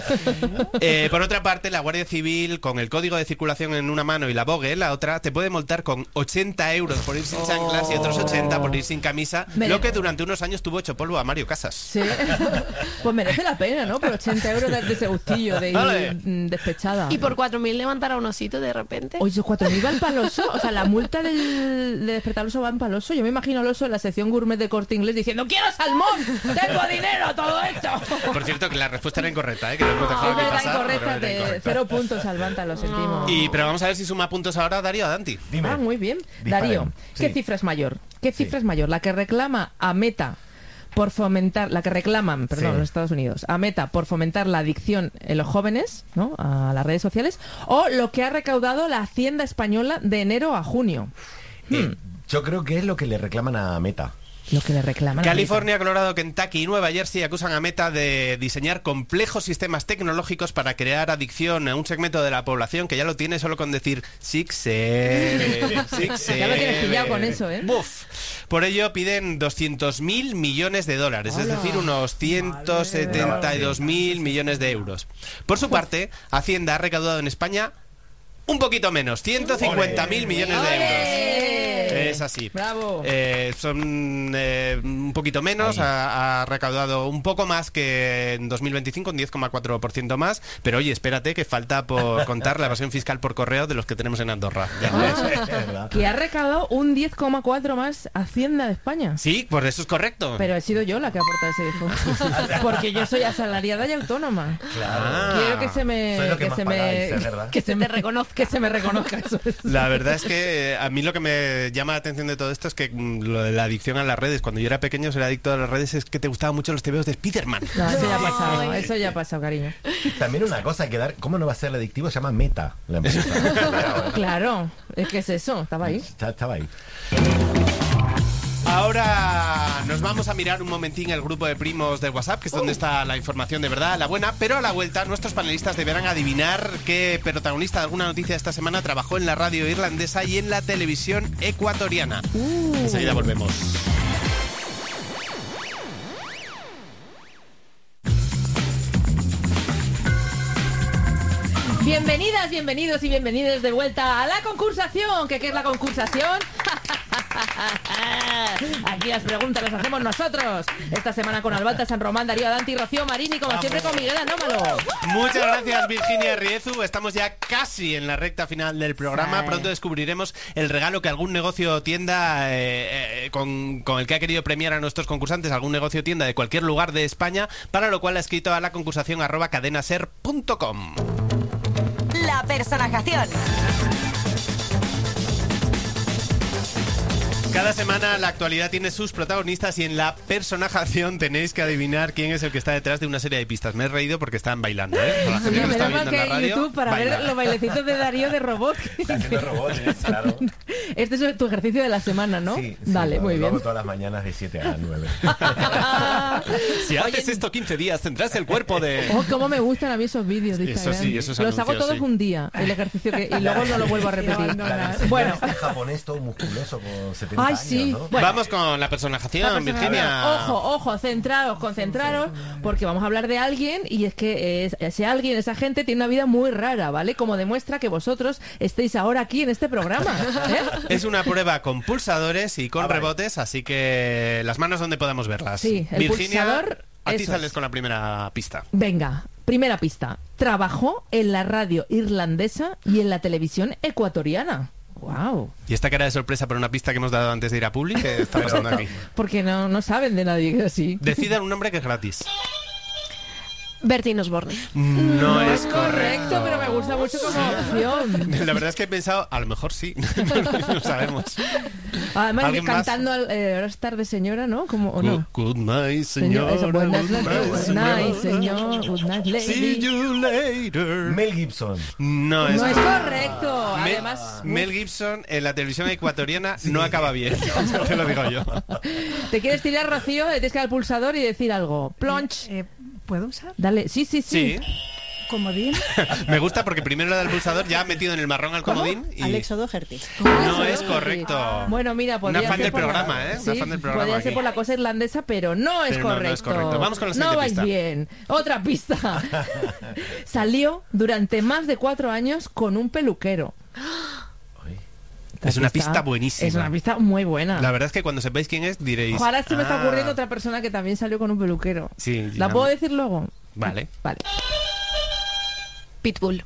Speaker 2: Eh, por otra parte, la Guardia Civil, con el código de circulación en una mano y la bogue en la otra, te puede multar con ochenta euros por ir sin chanclas y otros ochenta por ir sin camisa,
Speaker 3: Me-
Speaker 2: lo que durante unos años tuvo hecho polvo a Mario Casas.
Speaker 3: Sí. Pues merece la pena, ¿no? Por ochenta euros de, de ese gustillo de ir
Speaker 2: Vale.
Speaker 3: mm, despechada.
Speaker 4: Y por cuatro mil levantar a un osito de repente.
Speaker 3: Oye, cuatro mil va el paloso. O sea, la multa del, de despertar al oso va en paloso. Yo me imagino al oso en la sección gourmet de Corte Inglés diciendo ¡quiero salmón! ¡Tengo dinero! ¡Todo esto!
Speaker 2: Por cierto, que la respuesta era incorrecta, ¿eh? Que lo hemos dejado
Speaker 3: Es
Speaker 2: aquí
Speaker 3: verdad,
Speaker 2: pasar, pero
Speaker 3: incorrecta.
Speaker 2: era
Speaker 3: De
Speaker 2: incorrecta.
Speaker 3: cero puntos al Banta, lo sentimos.
Speaker 2: Y, pero vamos a ver si suma puntos ahora Darío o Danti.
Speaker 5: Dime.
Speaker 3: Ah, muy bien.
Speaker 5: Disparen.
Speaker 3: Darío, ¿qué
Speaker 5: Sí.
Speaker 3: cifra es mayor? ¿Qué
Speaker 5: Sí.
Speaker 3: cifra es mayor? ¿La que reclama a Meta por fomentar, la que reclaman, perdón,
Speaker 5: Sí.
Speaker 3: los Estados Unidos, a Meta por fomentar la adicción en los jóvenes, ¿no? A las redes sociales, o lo que ha recaudado la Hacienda española de enero a junio?
Speaker 5: Eh, yo creo que es lo que le reclaman a Meta.
Speaker 3: Lo que le reclaman a
Speaker 2: California, Colorado, Kentucky y Nueva Jersey acusan a Meta de diseñar complejos sistemas tecnológicos para crear adicción a un segmento de la población que ya lo tiene solo con decir six seven, six seven.
Speaker 3: Ya lo tienes pillado con eso, ¿eh?
Speaker 2: Buf. Por ello piden doscientos mil millones de dólares, es
Speaker 3: Hola.
Speaker 2: decir, unos ciento setenta y dos mil millones de euros. Por su parte, Hacienda ha recaudado en España un poquito menos, ciento cincuenta mil millones de euros.
Speaker 3: ¡Ole!
Speaker 2: Es así.
Speaker 3: Bravo.
Speaker 2: Eh, son eh, un poquito menos,
Speaker 5: Ahí.
Speaker 2: ha, ha recaudado un poco más que en dos mil veinticinco, un diez coma cuatro por ciento más, pero oye, espérate que falta por contar la evasión fiscal por correo de los que tenemos en Andorra. Ya
Speaker 3: Ah.
Speaker 2: ves.
Speaker 5: Es verdad.
Speaker 3: Que ha recaudado un diez coma cuatro más Hacienda de España.
Speaker 2: Sí, pues eso es correcto.
Speaker 3: Pero he sido yo la que ha aportado ese dijo. Porque yo soy asalariada y autónoma.
Speaker 5: Claro.
Speaker 2: Ah.
Speaker 3: Quiero que se me
Speaker 5: Soy lo que más
Speaker 3: se
Speaker 5: pagáis,
Speaker 3: me
Speaker 5: es verdad.
Speaker 3: que se me reconozca, que se me reconozca eso. es.
Speaker 2: La verdad es que eh, a mí lo que me llama llama la atención de todo esto es que mm, lo de la adicción a las redes, cuando yo era pequeño ser adicto a las redes es que te gustaban mucho los tebeos de Spiderman.
Speaker 3: No, eso ya ha pasado, eso ya ha pasado, cariño.
Speaker 5: También una cosa hay que dar, ¿cómo no va a ser el adictivo? Se llama Meta, la empresa.
Speaker 3: Claro, es que es eso, estaba ahí.
Speaker 5: Está- Estaba ahí.
Speaker 2: Ahora nos vamos a mirar un momentín el grupo de primos de WhatsApp, que es donde está la información de verdad, la buena, pero a la vuelta nuestros panelistas deberán adivinar qué protagonista de alguna noticia de esta semana trabajó en la radio irlandesa y en la televisión ecuatoriana. Uh. Enseguida volvemos.
Speaker 3: Bienvenidas, bienvenidos y bienvenidos de vuelta a la concursación. ¿Qué, qué es la concursación? Aquí las preguntas las hacemos nosotros. Esta semana con Albalta, San Román, Darío Adanti, Rocío Marini, como siempre con Miguel Anómalo.
Speaker 2: Muchas gracias, Virginia Riezu. Estamos ya casi en la recta final del programa.
Speaker 3: Sí.
Speaker 2: Pronto descubriremos el regalo que algún negocio o tienda eh, eh, con, con el que ha querido premiar a nuestros concursantes, algún negocio o tienda de cualquier lugar de España, para lo cual ha escrito a la concursación arroba cadenaser punto com.
Speaker 1: La personajación.
Speaker 2: Cada semana la actualidad tiene sus protagonistas y en la personajación tenéis que adivinar quién es el que está detrás de una serie de pistas. Me he reído porque están bailando, ¿eh? Con la gente que lo
Speaker 3: Menos
Speaker 2: está
Speaker 3: mal
Speaker 2: viendo
Speaker 3: que
Speaker 2: en la
Speaker 3: hay
Speaker 2: radio,
Speaker 3: YouTube para
Speaker 2: baila.
Speaker 3: ver los bailecitos de Darío de robot.
Speaker 5: Está haciendo robots, ¿eh? Claro.
Speaker 3: Este es tu ejercicio de la semana, ¿no?
Speaker 5: Sí, sí,
Speaker 3: Dale,
Speaker 5: lo-
Speaker 3: muy
Speaker 5: lo
Speaker 3: bien.
Speaker 5: hago todas las mañanas de siete a nueve.
Speaker 2: Si haces esto quince días tendrás el cuerpo de...
Speaker 3: Oh, cómo me gustan a mí esos vídeos de
Speaker 2: Eso
Speaker 3: Instagram.
Speaker 2: sí, esos
Speaker 3: Los hago
Speaker 2: anuncios,
Speaker 3: todos
Speaker 2: sí.
Speaker 3: un día, el ejercicio que, y luego no lo vuelvo a repetir.
Speaker 5: La del señor
Speaker 3: Bueno,
Speaker 5: este japonés todo musculoso con setenta
Speaker 3: ay
Speaker 5: años,
Speaker 3: sí.
Speaker 5: ¿no?
Speaker 3: Bueno,
Speaker 2: Vamos con la
Speaker 3: la
Speaker 2: personajación,
Speaker 3: persona-
Speaker 2: Virginia.
Speaker 3: Ojo, ojo, centraros, concentraros, porque vamos a hablar de alguien y es que es- ese alguien, esa gente tiene una vida muy rara, ¿vale? Como demuestra que vosotros estéis ahora aquí en este programa. ¿eh?
Speaker 2: Es una prueba con pulsadores y con
Speaker 5: Ah, vale.
Speaker 2: rebotes, así que las manos donde podamos verlas.
Speaker 3: Sí, el
Speaker 2: Virginia,
Speaker 3: pulsador,
Speaker 2: atízales
Speaker 3: esos.
Speaker 2: con la primera pista.
Speaker 3: Venga, primera pista. Trabajó en la radio irlandesa y en la televisión ecuatoriana. Wow.
Speaker 2: Y esta cara de sorpresa por una pista que hemos dado antes de ir a Publi, ¿qué está pasando aquí?
Speaker 3: Porque no, no saben de nadie que así.
Speaker 2: Decidan un nombre que es gratis.
Speaker 4: Bertín Osborne.
Speaker 2: No,
Speaker 3: es correcto, pero me gusta mucho como opción.
Speaker 2: La verdad es que he pensado, a lo mejor sí, no lo sabemos.
Speaker 3: Además,
Speaker 2: ¿Alguien más?
Speaker 3: cantando al eh, ahora es tarde, señora, ¿no? Como, ¿o no?
Speaker 2: Good, good night,
Speaker 3: Señor,
Speaker 2: señor.
Speaker 3: eso, buenas
Speaker 2: Good
Speaker 3: noches,
Speaker 2: night,
Speaker 3: night, señor, good night,
Speaker 2: See
Speaker 3: lady.
Speaker 2: you later.
Speaker 5: Mel Gibson.
Speaker 2: No es,
Speaker 3: No es correcto.
Speaker 2: Mel,
Speaker 3: Además,
Speaker 2: Mel Gibson en la televisión ecuatoriana no acaba bien, te lo digo yo.
Speaker 3: te quieres tirar, Rocío, le tienes que dar al pulsador y decir algo. Plonch.
Speaker 6: Eh, ¿Puedo usar?
Speaker 3: Dale, sí, sí, sí.
Speaker 2: Sí,
Speaker 6: Comodín.
Speaker 2: me gusta porque primero le da el pulsador, ya ha metido en el marrón al comodín y
Speaker 7: Alex O'Doherty.
Speaker 2: no es correcto.
Speaker 3: Bueno, mira, podría
Speaker 2: Una fan
Speaker 3: ser
Speaker 2: del
Speaker 3: por la-
Speaker 2: programa, ¿eh? Una
Speaker 3: Sí,
Speaker 2: fan del programa
Speaker 3: podría ser
Speaker 2: aquí.
Speaker 3: por la cosa irlandesa, pero no es
Speaker 2: Pero no, no
Speaker 3: correcto.
Speaker 2: es correcto. Vamos con la
Speaker 3: No
Speaker 2: siguiente
Speaker 3: vais
Speaker 2: pista.
Speaker 3: bien. Otra pista. Salió durante más de cuatro años con un peluquero. Esta
Speaker 2: Es una pista buenísima.
Speaker 3: Es una pista muy buena.
Speaker 2: La verdad es que cuando sepáis quién es diréis...
Speaker 3: Ojalá se me está
Speaker 2: "Ah".
Speaker 3: ocurriendo otra persona que también salió con un peluquero.
Speaker 2: Sí,
Speaker 3: ¿La
Speaker 2: ya-
Speaker 3: puedo decir luego?
Speaker 2: Vale.
Speaker 3: Vale.
Speaker 4: Pitbull.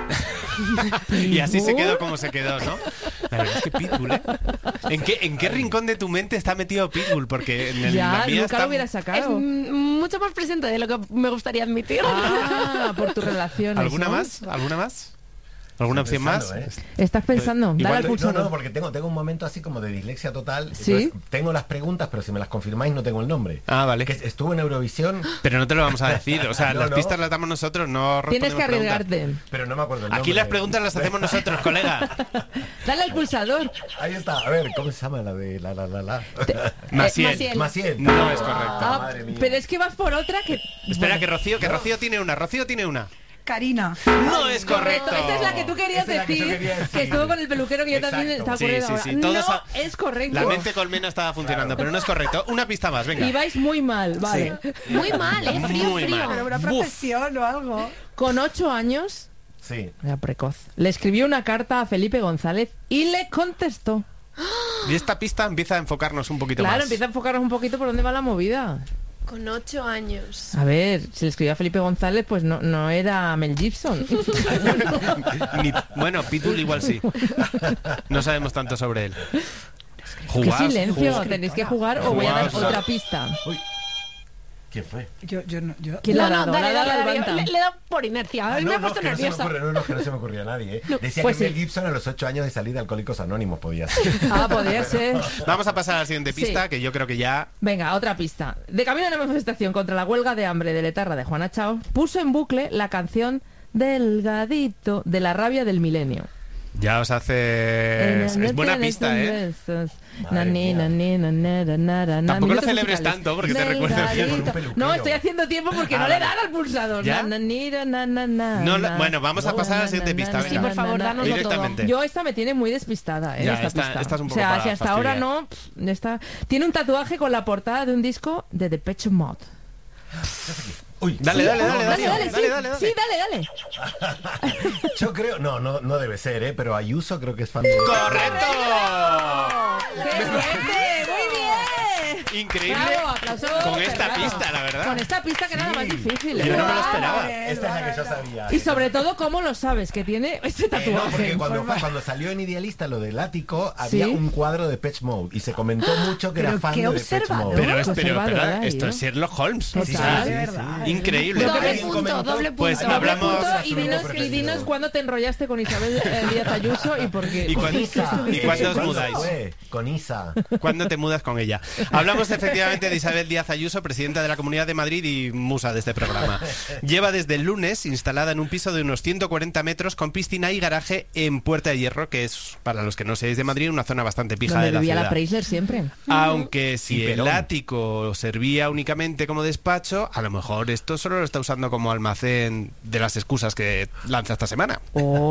Speaker 2: Y así se quedó como se quedó, ¿no? La verdad es que Pitbull, ¿eh? ¿En qué, ¿En qué rincón de tu mente está metido Pitbull? Porque en el,
Speaker 3: Ya,
Speaker 2: la mía
Speaker 3: nunca
Speaker 2: está...
Speaker 3: lo hubiera
Speaker 4: Es
Speaker 3: sacado.
Speaker 4: mm, mucho más presente de lo que me gustaría admitir.
Speaker 3: Ah, por tus relaciones.
Speaker 2: ¿Alguna
Speaker 3: ¿no?
Speaker 2: más? ¿Alguna más? ¿Alguna opción más?
Speaker 5: Pensando, ¿eh?
Speaker 3: Estás pensando, dale
Speaker 2: Igual-
Speaker 3: al
Speaker 5: No,
Speaker 3: pulsador.
Speaker 5: no, porque tengo, tengo un momento así como de dislexia total.
Speaker 3: ¿Sí?
Speaker 5: Entonces, tengo las preguntas, pero si me las confirmáis no tengo el nombre.
Speaker 2: Ah, vale.
Speaker 5: Que estuvo en Eurovisión,
Speaker 2: Pero no te lo vamos a decir. O sea,
Speaker 5: No,
Speaker 2: las
Speaker 5: no.
Speaker 2: pistas las damos nosotros, no
Speaker 3: Tienes que
Speaker 2: respondemos preguntas.
Speaker 3: arriesgarte.
Speaker 5: pero no me acuerdo el nombre.
Speaker 2: Aquí las preguntas las hacemos nosotros, colega.
Speaker 3: Dale al pulsador.
Speaker 5: Ahí está, a ver, ¿cómo se llama la de la la la la?
Speaker 2: Maciel.
Speaker 4: Maciel.
Speaker 5: Maciel.
Speaker 2: No es correcto.
Speaker 3: Ah,
Speaker 5: madre mía.
Speaker 3: pero es que vas por otra que...
Speaker 2: Espera, que Rocío, que Rocío tiene una. Rocío tiene una.
Speaker 6: Karina.
Speaker 2: No es
Speaker 3: Correcto,
Speaker 2: correcto.
Speaker 3: esa es la que tú querías
Speaker 5: Esa es la que yo
Speaker 3: decir,
Speaker 5: quería decir.
Speaker 3: que estuvo con el peluquero que yo
Speaker 5: Exacto.
Speaker 3: también estaba
Speaker 2: Sí,
Speaker 3: ocurriendo
Speaker 2: sí,
Speaker 3: ahora.
Speaker 2: sí, todos
Speaker 3: No
Speaker 2: a-
Speaker 3: es correcto.
Speaker 2: La mente colmena estaba funcionando, pero no es correcto. Una pista más, venga.
Speaker 3: Y vais muy mal, vale.
Speaker 4: Muy mal, ¿eh? Frío,
Speaker 2: Muy
Speaker 4: frío.
Speaker 2: mal.
Speaker 6: Pero una
Speaker 2: Buf.
Speaker 6: profesión o algo.
Speaker 3: Con ocho años,
Speaker 5: Sí.
Speaker 3: era precoz, le escribió una carta a Felipe González y le contestó.
Speaker 2: Y esta pista empieza a enfocarnos un poquito
Speaker 3: Claro,
Speaker 2: más.
Speaker 3: empieza a enfocarnos un poquito por dónde va la movida.
Speaker 4: Con ocho años.
Speaker 3: A ver, si le escribió a Felipe González, pues no, no era Mel Gibson.
Speaker 2: Ni- bueno, Pitbull igual sí. No sabemos tanto sobre él.
Speaker 3: Qué
Speaker 2: Jugaos,
Speaker 3: silencio,
Speaker 2: jugaos.
Speaker 3: tenéis que jugar o voy a dar
Speaker 2: Jugaos.
Speaker 3: otra pista.
Speaker 5: ¿Quién fue?
Speaker 6: Yo, yo no, yo...
Speaker 3: ¿Quién le ha
Speaker 4: No,
Speaker 3: dado?
Speaker 4: no, dale,
Speaker 3: Le ha dado
Speaker 4: dale,
Speaker 3: al
Speaker 4: dale,
Speaker 3: Bantam.
Speaker 4: le, le he dado por inercia.
Speaker 5: Ah,
Speaker 4: me
Speaker 5: no,
Speaker 4: he
Speaker 5: no,
Speaker 4: puesto
Speaker 5: que no se me
Speaker 4: nerviosa.
Speaker 5: ocurre, no, no, que no se me ocurría a nadie, ¿eh? Decía
Speaker 3: pues
Speaker 5: que
Speaker 3: sí.
Speaker 5: Mel Gibson a los ocho años de salir de Alcohólicos Anónimos podía ser.
Speaker 3: Ah, podría ser.
Speaker 2: Vamos a pasar a la siguiente pista,
Speaker 3: Sí.
Speaker 2: que yo creo que ya...
Speaker 3: Venga, otra pista. De camino a una manifestación contra la huelga de hambre de Letarra de Juana Chao, puso en bucle la canción Delgadito de la rabia del milenio.
Speaker 2: Ya os hace... Es buena pista, ¿eh? Tampoco lo celebres tanto porque te recuerda
Speaker 5: bien con un peluquero.
Speaker 3: No, estoy haciendo tiempo porque
Speaker 2: Ah,
Speaker 3: no le
Speaker 2: vale.
Speaker 3: dan al pulsador.
Speaker 2: ¿Ya?
Speaker 3: Na, na, ni, na, na, na, na,
Speaker 2: No, la-
Speaker 3: na.
Speaker 2: bueno, vamos a pasar a la siguiente
Speaker 3: Na,
Speaker 2: pista,
Speaker 3: na,
Speaker 2: venga.
Speaker 3: na,
Speaker 4: Sí, por favor,
Speaker 3: na, na.
Speaker 4: dánoslo
Speaker 2: Directamente.
Speaker 3: Yo esta me tiene muy despistada, ¿eh?
Speaker 2: Ya,
Speaker 3: esta
Speaker 2: esta-
Speaker 3: pista.
Speaker 2: esta es un
Speaker 3: o
Speaker 2: poco
Speaker 3: sea,
Speaker 2: para
Speaker 3: si hasta ahora
Speaker 2: fastidiar.
Speaker 3: no, pff, esta... Tiene un tatuaje con la portada de un disco de Depeche Mode.
Speaker 5: Uy,
Speaker 2: Dale, dale, dale,
Speaker 3: Dale, dale,
Speaker 2: dale,
Speaker 3: sí,
Speaker 2: dale, dale.
Speaker 3: sí, dale, dale.
Speaker 5: yo creo, no, no, no debe ser, ¿eh? Pero Ayuso creo que es fan de...
Speaker 2: ¡Correcto!
Speaker 3: ¡Qué suerte! ¡Muy bien!
Speaker 2: Increíble
Speaker 3: Bravo, aplauso
Speaker 2: con esta
Speaker 3: cerrado.
Speaker 2: pista, la verdad.
Speaker 3: Con esta pista que era la más difícil.
Speaker 2: Yo
Speaker 3: ¿eh?
Speaker 2: no me lo esperaba.
Speaker 5: Esta es la que yo sabía.
Speaker 3: Y sobre todo, ¿cómo lo sabes? Que tiene este
Speaker 5: Eh, no,
Speaker 3: tatuaje.
Speaker 5: porque cuando, fue- cuando salió en Idealista lo del ático, había
Speaker 3: ¿Sí?
Speaker 5: un cuadro de Depeche Mode y se comentó mucho que era
Speaker 6: Pero
Speaker 5: fan
Speaker 6: qué
Speaker 5: de Depeche
Speaker 6: observador.
Speaker 5: Mode.
Speaker 2: Pero, es, pero,
Speaker 3: Observador,
Speaker 2: pero
Speaker 3: ¿eh?
Speaker 2: esto es Sherlock Holmes.
Speaker 3: Total.
Speaker 2: Sí, sí,
Speaker 6: De
Speaker 2: sí.
Speaker 6: verdad.
Speaker 2: Increíble.
Speaker 4: Doble
Speaker 5: alguien
Speaker 4: punto,
Speaker 5: comentó,
Speaker 4: doble punto.
Speaker 2: pues
Speaker 3: Doble
Speaker 2: hablamos-
Speaker 3: punto, y
Speaker 5: Absoluto
Speaker 3: dinos, y
Speaker 5: preferido.
Speaker 3: dinos cuándo te enrollaste con Isabel eh, Díaz Ayuso y por qué.
Speaker 2: ¿Y
Speaker 3: por
Speaker 2: cuándo-
Speaker 3: qué
Speaker 5: Isa.
Speaker 3: estuviste
Speaker 2: ¿Y cuándo os
Speaker 3: con-
Speaker 2: mudáis?
Speaker 5: Fue con Isa.
Speaker 2: ¿Cuándo te mudas con ella? Hablamos efectivamente de Isabel Díaz Ayuso, presidenta de la Comunidad de Madrid y musa de este programa. Lleva desde el lunes instalada en un piso de unos ciento cuarenta metros con piscina y garaje en Puerta de Hierro, que es, para los que no seáis de Madrid, una zona bastante pija
Speaker 3: Donde
Speaker 2: de la
Speaker 3: vivía
Speaker 2: ciudad.
Speaker 3: la Preisler siempre.
Speaker 2: Aunque si
Speaker 5: Y
Speaker 2: el
Speaker 5: Perón.
Speaker 2: ático servía únicamente como despacho, a lo mejor esto solo lo está usando como almacén de las excusas que lanza esta semana.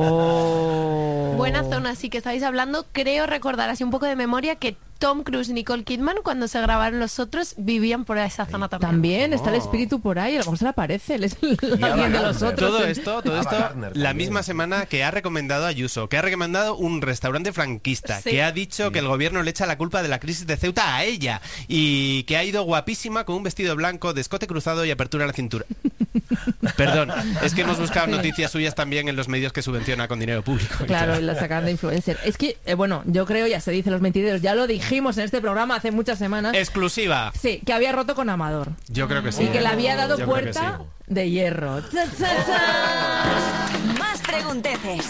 Speaker 3: Oh.
Speaker 4: Buena zona, sí que estáis hablando. Creo recordar así un poco de memoria que Tom Cruise y Nicole Kidman, cuando se grabaron Los Otros, vivían por esa zona también.
Speaker 3: También está el
Speaker 2: Oh.
Speaker 3: espíritu por ahí, a lo mejor se le aparece, él es el
Speaker 5: Ava
Speaker 3: alguien de los
Speaker 5: Gardner.
Speaker 3: otros.
Speaker 2: Todo esto, todo
Speaker 5: Ava
Speaker 2: esto,
Speaker 5: Gardner
Speaker 2: la
Speaker 5: también.
Speaker 2: misma semana que ha recomendado Ayuso, que ha recomendado un restaurante franquista,
Speaker 4: Sí.
Speaker 2: que ha dicho que el gobierno le echa la culpa de la crisis de Ceuta a ella y que ha ido guapísima con un vestido blanco, de escote cruzado y apertura a la cintura. Perdón, es que hemos buscado noticias suyas también en los medios que subvenciona con dinero público. y
Speaker 3: Claro,
Speaker 2: tal.
Speaker 3: y la sacan de influencer. Es que, eh, bueno, yo creo, ya se dice los mentideros, ya lo dijimos en este programa hace muchas semanas.
Speaker 2: Exclusiva.
Speaker 3: Sí, que había roto con Amador.
Speaker 2: Yo creo que sí.
Speaker 3: Y que le había dado
Speaker 2: Yo creo que
Speaker 3: puerta
Speaker 2: sí.
Speaker 3: de hierro. ¡Cha, cha, cha!
Speaker 1: Más pregunteces.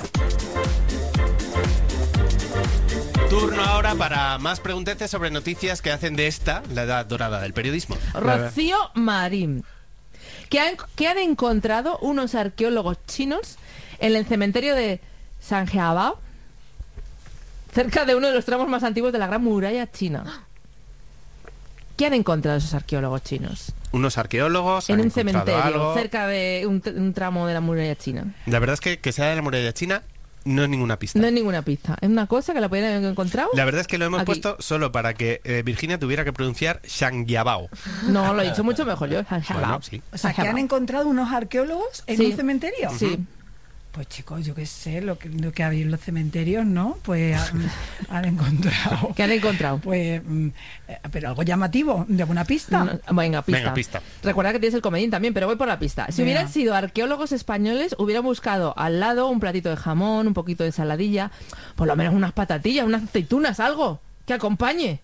Speaker 2: Turno ahora para más pregunteces sobre noticias que hacen de esta la edad dorada del periodismo.
Speaker 3: Rocío Marín, que han, que han encontrado unos arqueólogos chinos en el cementerio de Sanjiabao, cerca de uno de los tramos más antiguos de la Gran Muralla China. ¿Qué han encontrado esos arqueólogos chinos?
Speaker 2: Unos arqueólogos
Speaker 3: En
Speaker 2: han
Speaker 3: un
Speaker 2: encontrado
Speaker 3: cementerio,
Speaker 2: algo.
Speaker 3: cerca de un, tr- un tramo de la muralla china.
Speaker 2: La verdad es que que sea de la muralla china no es ninguna pista.
Speaker 3: No es ninguna pista. Es una cosa que la podrían haber encontrado.
Speaker 2: La verdad es que lo hemos
Speaker 3: Aquí.
Speaker 2: puesto solo para que eh, Virginia tuviera que pronunciar Shangyabao.
Speaker 3: No, lo he dicho mucho mejor yo.
Speaker 2: Bueno, sí.
Speaker 6: O sea, que han encontrado unos arqueólogos en
Speaker 3: Sí.
Speaker 6: un cementerio.
Speaker 3: Sí.
Speaker 6: Pues chicos, yo qué sé, lo que, lo que había en los cementerios, ¿no? Pues han, han encontrado.
Speaker 3: ¿Qué han encontrado?
Speaker 6: Pues, mm, eh, pero algo llamativo, de alguna pista.
Speaker 3: No, venga, pista.
Speaker 2: Venga, pista.
Speaker 3: Recuerda que tienes el comodín también, pero voy por la pista. Si
Speaker 6: Venga.
Speaker 3: hubieran sido arqueólogos españoles, hubieran buscado al lado un platito de jamón, un poquito de ensaladilla, por lo menos unas patatillas, unas aceitunas, algo que acompañe.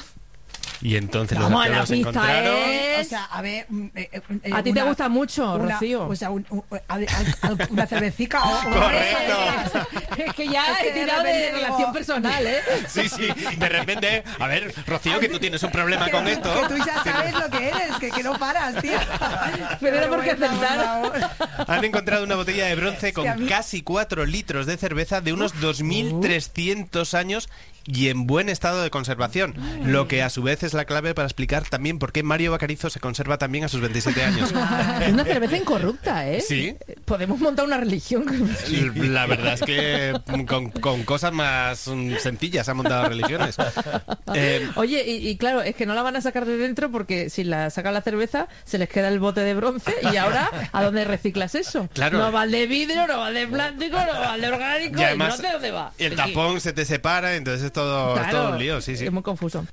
Speaker 2: Y entonces los
Speaker 3: Vamos, la
Speaker 2: arqueólogos
Speaker 3: pista
Speaker 2: encontraron...
Speaker 3: es...
Speaker 6: O sea, a ver. mm, eh, eh,
Speaker 3: A ti te gusta mucho,
Speaker 6: una-
Speaker 3: Rocío.
Speaker 6: O sea, un- un- a- a- a- una cervecica o o-
Speaker 2: Correcto.
Speaker 3: Es que ya
Speaker 6: Es que
Speaker 3: he
Speaker 6: de
Speaker 3: tirado de,
Speaker 6: repente digo-
Speaker 3: relación personal, ¿eh?
Speaker 2: Sí, sí, de repente... A ver, Rocío, que tú tienes un problema
Speaker 6: que,
Speaker 2: con esto.
Speaker 6: que tú ya sabes lo que eres, que, que no paras, tío.
Speaker 3: Pero era porque
Speaker 6: bueno,
Speaker 3: acertar.
Speaker 6: por favor.
Speaker 2: Han encontrado una botella de bronce con
Speaker 6: que a mí-
Speaker 2: casi cuatro litros de cerveza de unos dos mil trescientos años y en buen estado de conservación, lo que a su vez es la clave para explicar también por qué Mario Bacarizo se conserva también a sus veintisiete años.
Speaker 3: Es una cerveza incorrupta, ¿eh?
Speaker 2: Sí.
Speaker 3: Podemos montar una religión.
Speaker 2: La verdad es que con, con cosas más mm, sencillas han montado religiones. Eh,
Speaker 3: Oye, y, y claro, es que no la van a sacar de dentro porque si la sacan la cerveza se les queda el bote de bronce y ahora ¿a dónde reciclas eso?
Speaker 2: Claro.
Speaker 3: No va al de vidrio, no va al de plástico, no va al de orgánico,
Speaker 2: y además
Speaker 3: y no sé dónde va.
Speaker 2: el
Speaker 3: Sí.
Speaker 2: tapón se te separa, entonces es todo, es
Speaker 3: Claro,
Speaker 2: todo un lío, sí, sí.
Speaker 3: Es muy confuso.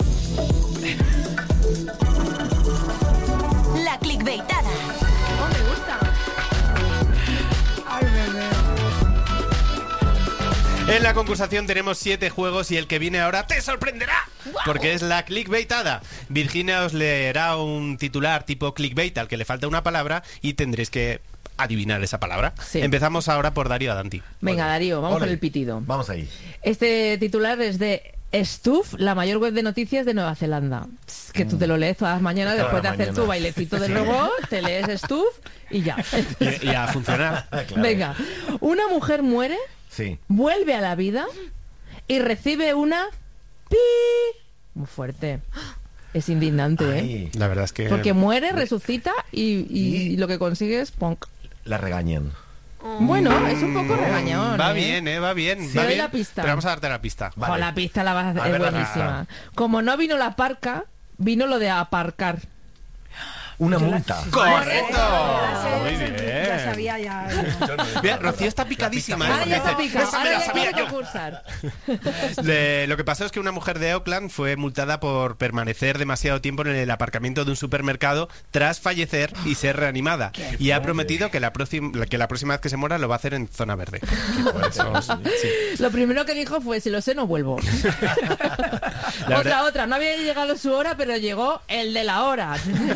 Speaker 1: La clickbaitada.
Speaker 4: Oh, me gusta.
Speaker 6: Ay, bebé.
Speaker 2: En la concursación tenemos siete juegos y el que viene ahora te sorprenderá, porque es la clickbaitada. Virginia os leerá un titular tipo clickbait al que le falta una palabra y tendréis que adivinar esa palabra.
Speaker 3: Sí.
Speaker 2: Empezamos ahora por Darío Adanti.
Speaker 3: Venga, Darío, vamos
Speaker 5: Ole.
Speaker 3: con el pitido.
Speaker 5: Vamos ahí.
Speaker 3: Este titular es de Stuf, la mayor web de noticias de Nueva Zelanda. Pss, que tú te lo lees todas las mañanas
Speaker 5: Todas
Speaker 3: después de
Speaker 5: las
Speaker 3: hacer
Speaker 5: mañanas.
Speaker 3: tu bailecito del robot, te lees Stuf y ya.
Speaker 2: Y, y a funcionar.
Speaker 5: Claro.
Speaker 3: Venga, una mujer muere,
Speaker 5: Sí.
Speaker 3: vuelve a la vida y recibe una pi. Muy fuerte. Es indignante, ¿eh?
Speaker 5: Ay,
Speaker 2: La verdad es que...
Speaker 3: Porque muere, resucita y, y
Speaker 5: Y-
Speaker 3: lo que consigue es punk.
Speaker 5: la regañan.
Speaker 3: Bueno, es un poco regañón.
Speaker 2: Va
Speaker 3: ¿eh?
Speaker 2: bien, ¿eh? Va bien.
Speaker 3: Sí,
Speaker 2: va
Speaker 3: doy
Speaker 2: bien.
Speaker 3: la pista.
Speaker 2: Pero vamos a darte la pista.
Speaker 5: Vale.
Speaker 3: Con la pista la vas a hacer,
Speaker 5: A
Speaker 3: es
Speaker 5: ver la
Speaker 3: buenísima. Como no vino la parca, vino lo de aparcar.
Speaker 5: Una
Speaker 6: Yo la-
Speaker 5: multa.
Speaker 6: sí,
Speaker 2: ¡Correcto!
Speaker 6: Ya sé,
Speaker 2: Muy
Speaker 6: ya
Speaker 2: bien.
Speaker 6: Ya sabía, ya.
Speaker 2: Mira, Rocío está picadísima. ¿eh?
Speaker 3: Ahora ya está
Speaker 2: Dice,
Speaker 3: pica,
Speaker 2: "Esa me
Speaker 3: ahora
Speaker 2: la
Speaker 3: ya
Speaker 2: sabía
Speaker 3: quiere
Speaker 2: yo".
Speaker 3: concursar.
Speaker 2: Le- lo que pasó es que una mujer de Auckland fue multada por permanecer demasiado tiempo en el aparcamiento de un supermercado tras fallecer y ser reanimada. Y ha prometido que la, próxima, que la próxima vez que se muera lo va a hacer en zona verde. Eso, sí.
Speaker 3: Lo primero que dijo fue, si lo sé, no vuelvo.
Speaker 2: La
Speaker 3: otra,
Speaker 2: verdad-
Speaker 3: otra. No había llegado su hora, pero llegó el de la hora.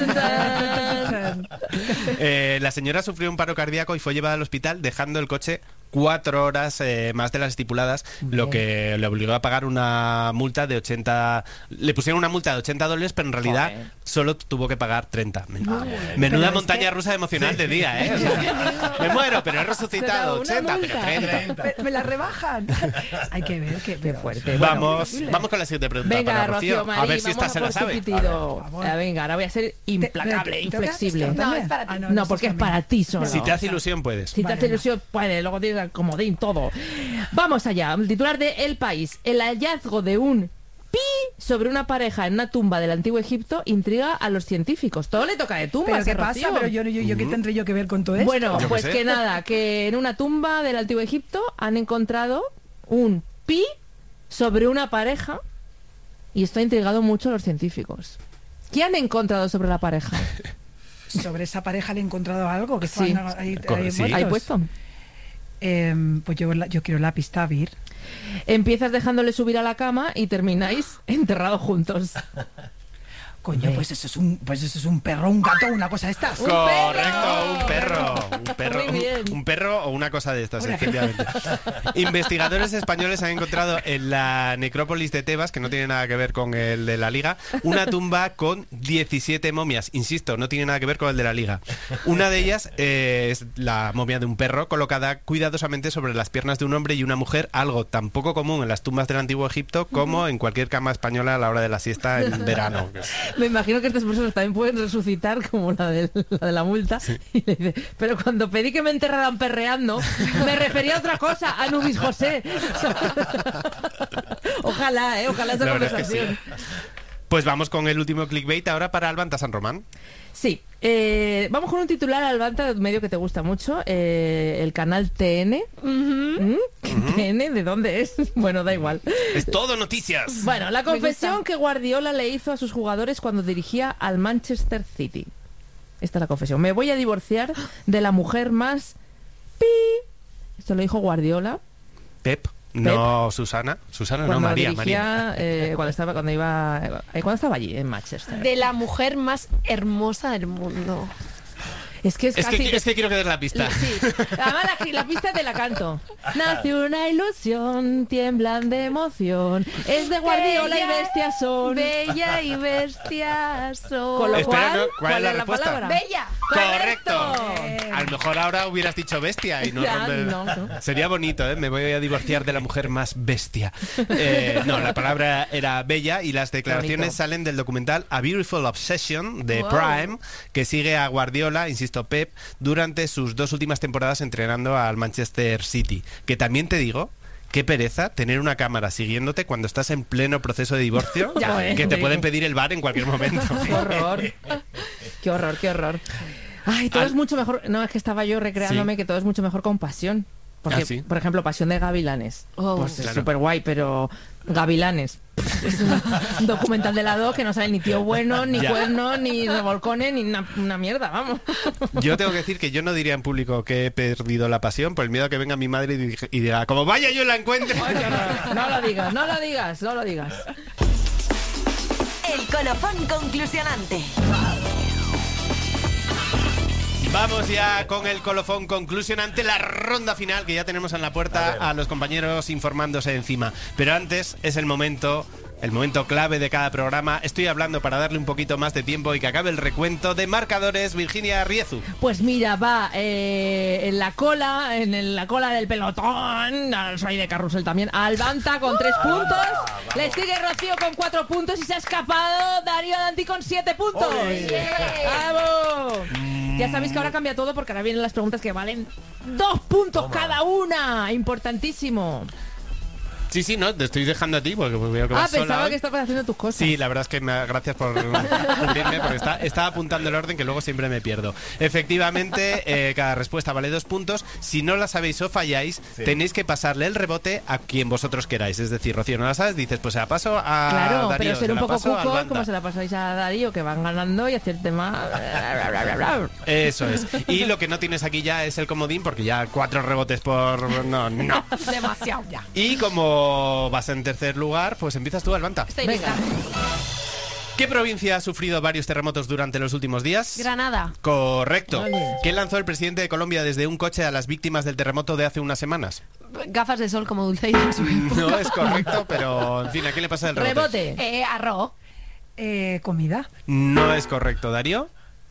Speaker 2: Eh, la señora sufrió un paro cardíaco y fue llevada al hospital dejando el coche cuatro horas eh, más de las estipuladas, lo que le obligó a pagar una multa de ochenta... Le pusieron una multa de ochenta dólares, pero en realidad
Speaker 3: Joder.
Speaker 2: solo tuvo que pagar treinta. Men- Menuda
Speaker 6: Pero es
Speaker 2: montaña
Speaker 6: que-
Speaker 2: rusa emocional de día, ¿eh? O sea, me muero, pero he resucitado.
Speaker 3: Pero una
Speaker 2: ochenta, pero
Speaker 3: multa.
Speaker 2: treinta.
Speaker 6: Me, me la rebajan. Hay que ver que.
Speaker 3: Qué fuerte. Bueno,
Speaker 2: Vamos, vamos con la siguiente pregunta
Speaker 3: venga,
Speaker 2: para
Speaker 3: Rocío,
Speaker 2: Rocío.
Speaker 3: Marí,
Speaker 2: A ver si
Speaker 3: vamos
Speaker 2: esta se la
Speaker 3: por tu
Speaker 2: sabe.
Speaker 3: pitido.
Speaker 6: A ver, por favor.
Speaker 3: Ah, venga, ahora voy a ser implacable,
Speaker 6: Te- te-
Speaker 3: inflexible.
Speaker 6: ¿te-
Speaker 4: No, es para ti.
Speaker 6: Ah,
Speaker 3: No, porque es para ti solo.
Speaker 2: Si te hace ilusión, puedes.
Speaker 3: Si te
Speaker 6: Vale,
Speaker 3: hace
Speaker 6: venga.
Speaker 3: ilusión, puede, luego tienes el comodín, todo. Vamos allá, el titular de El País. El hallazgo de un pi sobre una pareja en una tumba del antiguo Egipto intriga a los científicos. Todo le toca de tumbas,
Speaker 6: Pero ¿qué
Speaker 3: ¿eh,
Speaker 6: pasa?
Speaker 3: Rocío?
Speaker 6: Pero yo, yo, yo, ¿qué tendré yo que ver con todo esto?
Speaker 3: Bueno,
Speaker 2: Yo qué
Speaker 3: pues
Speaker 2: sé.
Speaker 3: que nada, que en una tumba del antiguo Egipto han encontrado un pi sobre una pareja y esto ha intrigado mucho a los científicos. ¿Qué han encontrado sobre la pareja?
Speaker 6: Sobre esa pareja le he encontrado algo que
Speaker 3: Sí.
Speaker 6: estaban ahí,
Speaker 2: Co-
Speaker 6: ahí
Speaker 2: sí.
Speaker 6: muertos.
Speaker 3: ¿Ahí puesto?
Speaker 6: Em, pues yo, la- yo quiero la pista, Vir.
Speaker 3: Empiezas dejándole subir a la cama y termináis enterrados juntos.
Speaker 6: Coño, pues eso es un, pues eso es un perro, un gato, una cosa de estas.
Speaker 3: ¡Un
Speaker 2: Correcto,
Speaker 3: perro!
Speaker 2: un perro. Un perro,
Speaker 3: Muy bien.
Speaker 2: un, un perro o una cosa de estas,
Speaker 6: Una-
Speaker 2: efectivamente. Investigadores españoles han encontrado en la necrópolis de Tebas, que no tiene nada que ver con el de la Liga, una tumba con diecisiete momias. Insisto, no tiene nada que ver con el de la Liga. Una de ellas eh, es la momia de un perro colocada cuidadosamente sobre las piernas de un hombre y una mujer, algo tan poco común en las tumbas del antiguo Egipto como en cualquier cama española a la hora de la siesta en verano.
Speaker 3: Me imagino que estas personas también pueden resucitar como la de la, de la multa. Y le dice, pero cuando pedí que me enterraran perreando, me refería a otra cosa, a Nubis José. Ojalá, ¿eh? Ojalá esa
Speaker 2: La verdad es que
Speaker 3: conversación.
Speaker 2: sí. Pues vamos con el último clickbait ahora para Albanta San Román.
Speaker 3: Sí, eh, vamos con un titular, Albanta, medio que te gusta mucho, eh, el canal T N. ¿Mm? ¿T N? ¿De dónde es? Bueno, da igual.
Speaker 2: Es todo noticias.
Speaker 3: Bueno, la
Speaker 4: Me
Speaker 3: confesión
Speaker 4: gusta.
Speaker 3: que Guardiola le hizo a sus jugadores cuando dirigía al Manchester City. Esta es la confesión. Me voy a divorciar de la mujer más pi. Esto lo dijo Guardiola
Speaker 2: Pep, no Susana. Susana no,
Speaker 3: cuando
Speaker 2: María,
Speaker 3: dirigía,
Speaker 2: María.
Speaker 3: eh, cuando estaba, cuando iba, eh, cuando estaba allí en Manchester.
Speaker 4: De la mujer más hermosa del mundo.
Speaker 3: Es que es,
Speaker 2: Es
Speaker 3: casi.
Speaker 2: que, es que quiero que des la pista.
Speaker 3: Sí, además la, la pista te la canto. Nace una ilusión, tiemblan de emoción. Es de Guardiola y
Speaker 4: Bella,
Speaker 3: bestias son.
Speaker 4: Bella y bestia son.
Speaker 3: Con lo
Speaker 2: Espera,
Speaker 3: cual,
Speaker 2: ¿no? ¿cuál es la respuesta?
Speaker 3: palabra?
Speaker 4: Bella.
Speaker 2: Correcto.
Speaker 3: ¡Correcto!
Speaker 2: A lo mejor ahora hubieras dicho bestia y no,
Speaker 3: Ya,
Speaker 2: romper-
Speaker 3: no, no.
Speaker 2: Sería bonito, ¿eh? Me voy a divorciar de la mujer más bestia. Eh, no, la palabra era bella y las declaraciones
Speaker 3: Bonito.
Speaker 2: salen del documental A Beautiful Obsession de
Speaker 4: Wow.
Speaker 2: Prime, que sigue a Guardiola, insisto, Pep, durante sus dos últimas temporadas entrenando al Manchester City. Que también te digo, qué pereza tener una cámara siguiéndote cuando estás en pleno proceso de divorcio,
Speaker 3: Ya ves.
Speaker 2: que te pueden pedir el bar en cualquier momento.
Speaker 3: Qué horror. Qué horror, qué horror. Ay, todo
Speaker 2: Al-
Speaker 3: es mucho mejor. No, es que estaba yo recreándome
Speaker 2: Sí.
Speaker 3: que todo es mucho mejor con pasión. Porque,
Speaker 2: Ah, ¿sí?
Speaker 3: por ejemplo, Pasión de Gavilanes.
Speaker 4: Oh,
Speaker 3: pues es
Speaker 2: claro.
Speaker 3: súper guay, pero Gavilanes. pff, es un, un documental de la dos que no sale ni tío bueno, ni
Speaker 2: Ya.
Speaker 3: cuernos, ni revolcones, ni una, una mierda, vamos.
Speaker 2: Yo tengo que decir que yo no diría en público que he perdido la pasión por el miedo a que venga mi madre y dig- y diga, como vaya yo la encuentre.
Speaker 3: Ay, qué horror. No lo digas, no lo digas, no lo digas.
Speaker 1: El colofón conclusionante.
Speaker 2: Vamos ya con el colofón conclusionante, la ronda final, que ya tenemos en la puerta a, a los compañeros informándose encima. Pero antes es el momento, el momento clave de cada programa. Estoy hablando para darle un poquito más de tiempo y que acabe el recuento de marcadores. Virginia Riezu.
Speaker 3: Pues mira, va eh, en la cola, en el- la cola del pelotón, soy de carrusel también, Albanta con tres puntos, le sigue Rocío con cuatro puntos y se ha escapado Darío Danti con siete puntos. ¡Bravo! Ya sabéis que ahora cambia todo porque ahora vienen las preguntas que valen dos puntos cada una. Importantísimo.
Speaker 2: Sí, sí, no, te estoy dejando a ti porque veo que
Speaker 3: Ah,
Speaker 2: vas sola
Speaker 3: pensaba
Speaker 2: hoy.
Speaker 3: que estabas haciendo tus cosas.
Speaker 2: Sí, la verdad es que me, gracias por cubrirme porque está, estaba apuntando el orden que luego siempre me pierdo. Efectivamente, eh, cada respuesta vale dos puntos. Si no la sabéis o falláis,
Speaker 5: Sí.
Speaker 2: tenéis que pasarle el rebote a quien vosotros queráis. Es decir, Rocío, no la sabes, dices, pues se la paso a
Speaker 3: Claro,
Speaker 2: Darío,
Speaker 3: pero
Speaker 2: se
Speaker 3: ser un
Speaker 2: la
Speaker 3: poco
Speaker 2: paso a
Speaker 3: cuco,
Speaker 2: Albanta.
Speaker 3: como se la pasáis a Darío, que van ganando y hacerte más.
Speaker 2: Eso es. Y lo que no tienes aquí ya es el comodín porque ya cuatro rebotes por... No, no.
Speaker 4: Demasiado ya.
Speaker 2: Y como vas en tercer lugar, pues empiezas tú, Albanta.
Speaker 4: Estoy
Speaker 3: Venga.
Speaker 4: lista.
Speaker 2: ¿Qué provincia ha sufrido varios terremotos durante los últimos días?
Speaker 4: Granada.
Speaker 2: Correcto.
Speaker 3: Vale.
Speaker 2: ¿Qué lanzó el presidente de Colombia desde un coche a las víctimas del terremoto de hace unas semanas?
Speaker 4: Gafas de sol como Dulceida en su época.
Speaker 2: No es correcto, pero en fin, ¿a quién le pasa el rebote?
Speaker 3: Rebote.
Speaker 4: Eh, arroz.
Speaker 6: Eh, comida.
Speaker 2: No es correcto, Darío.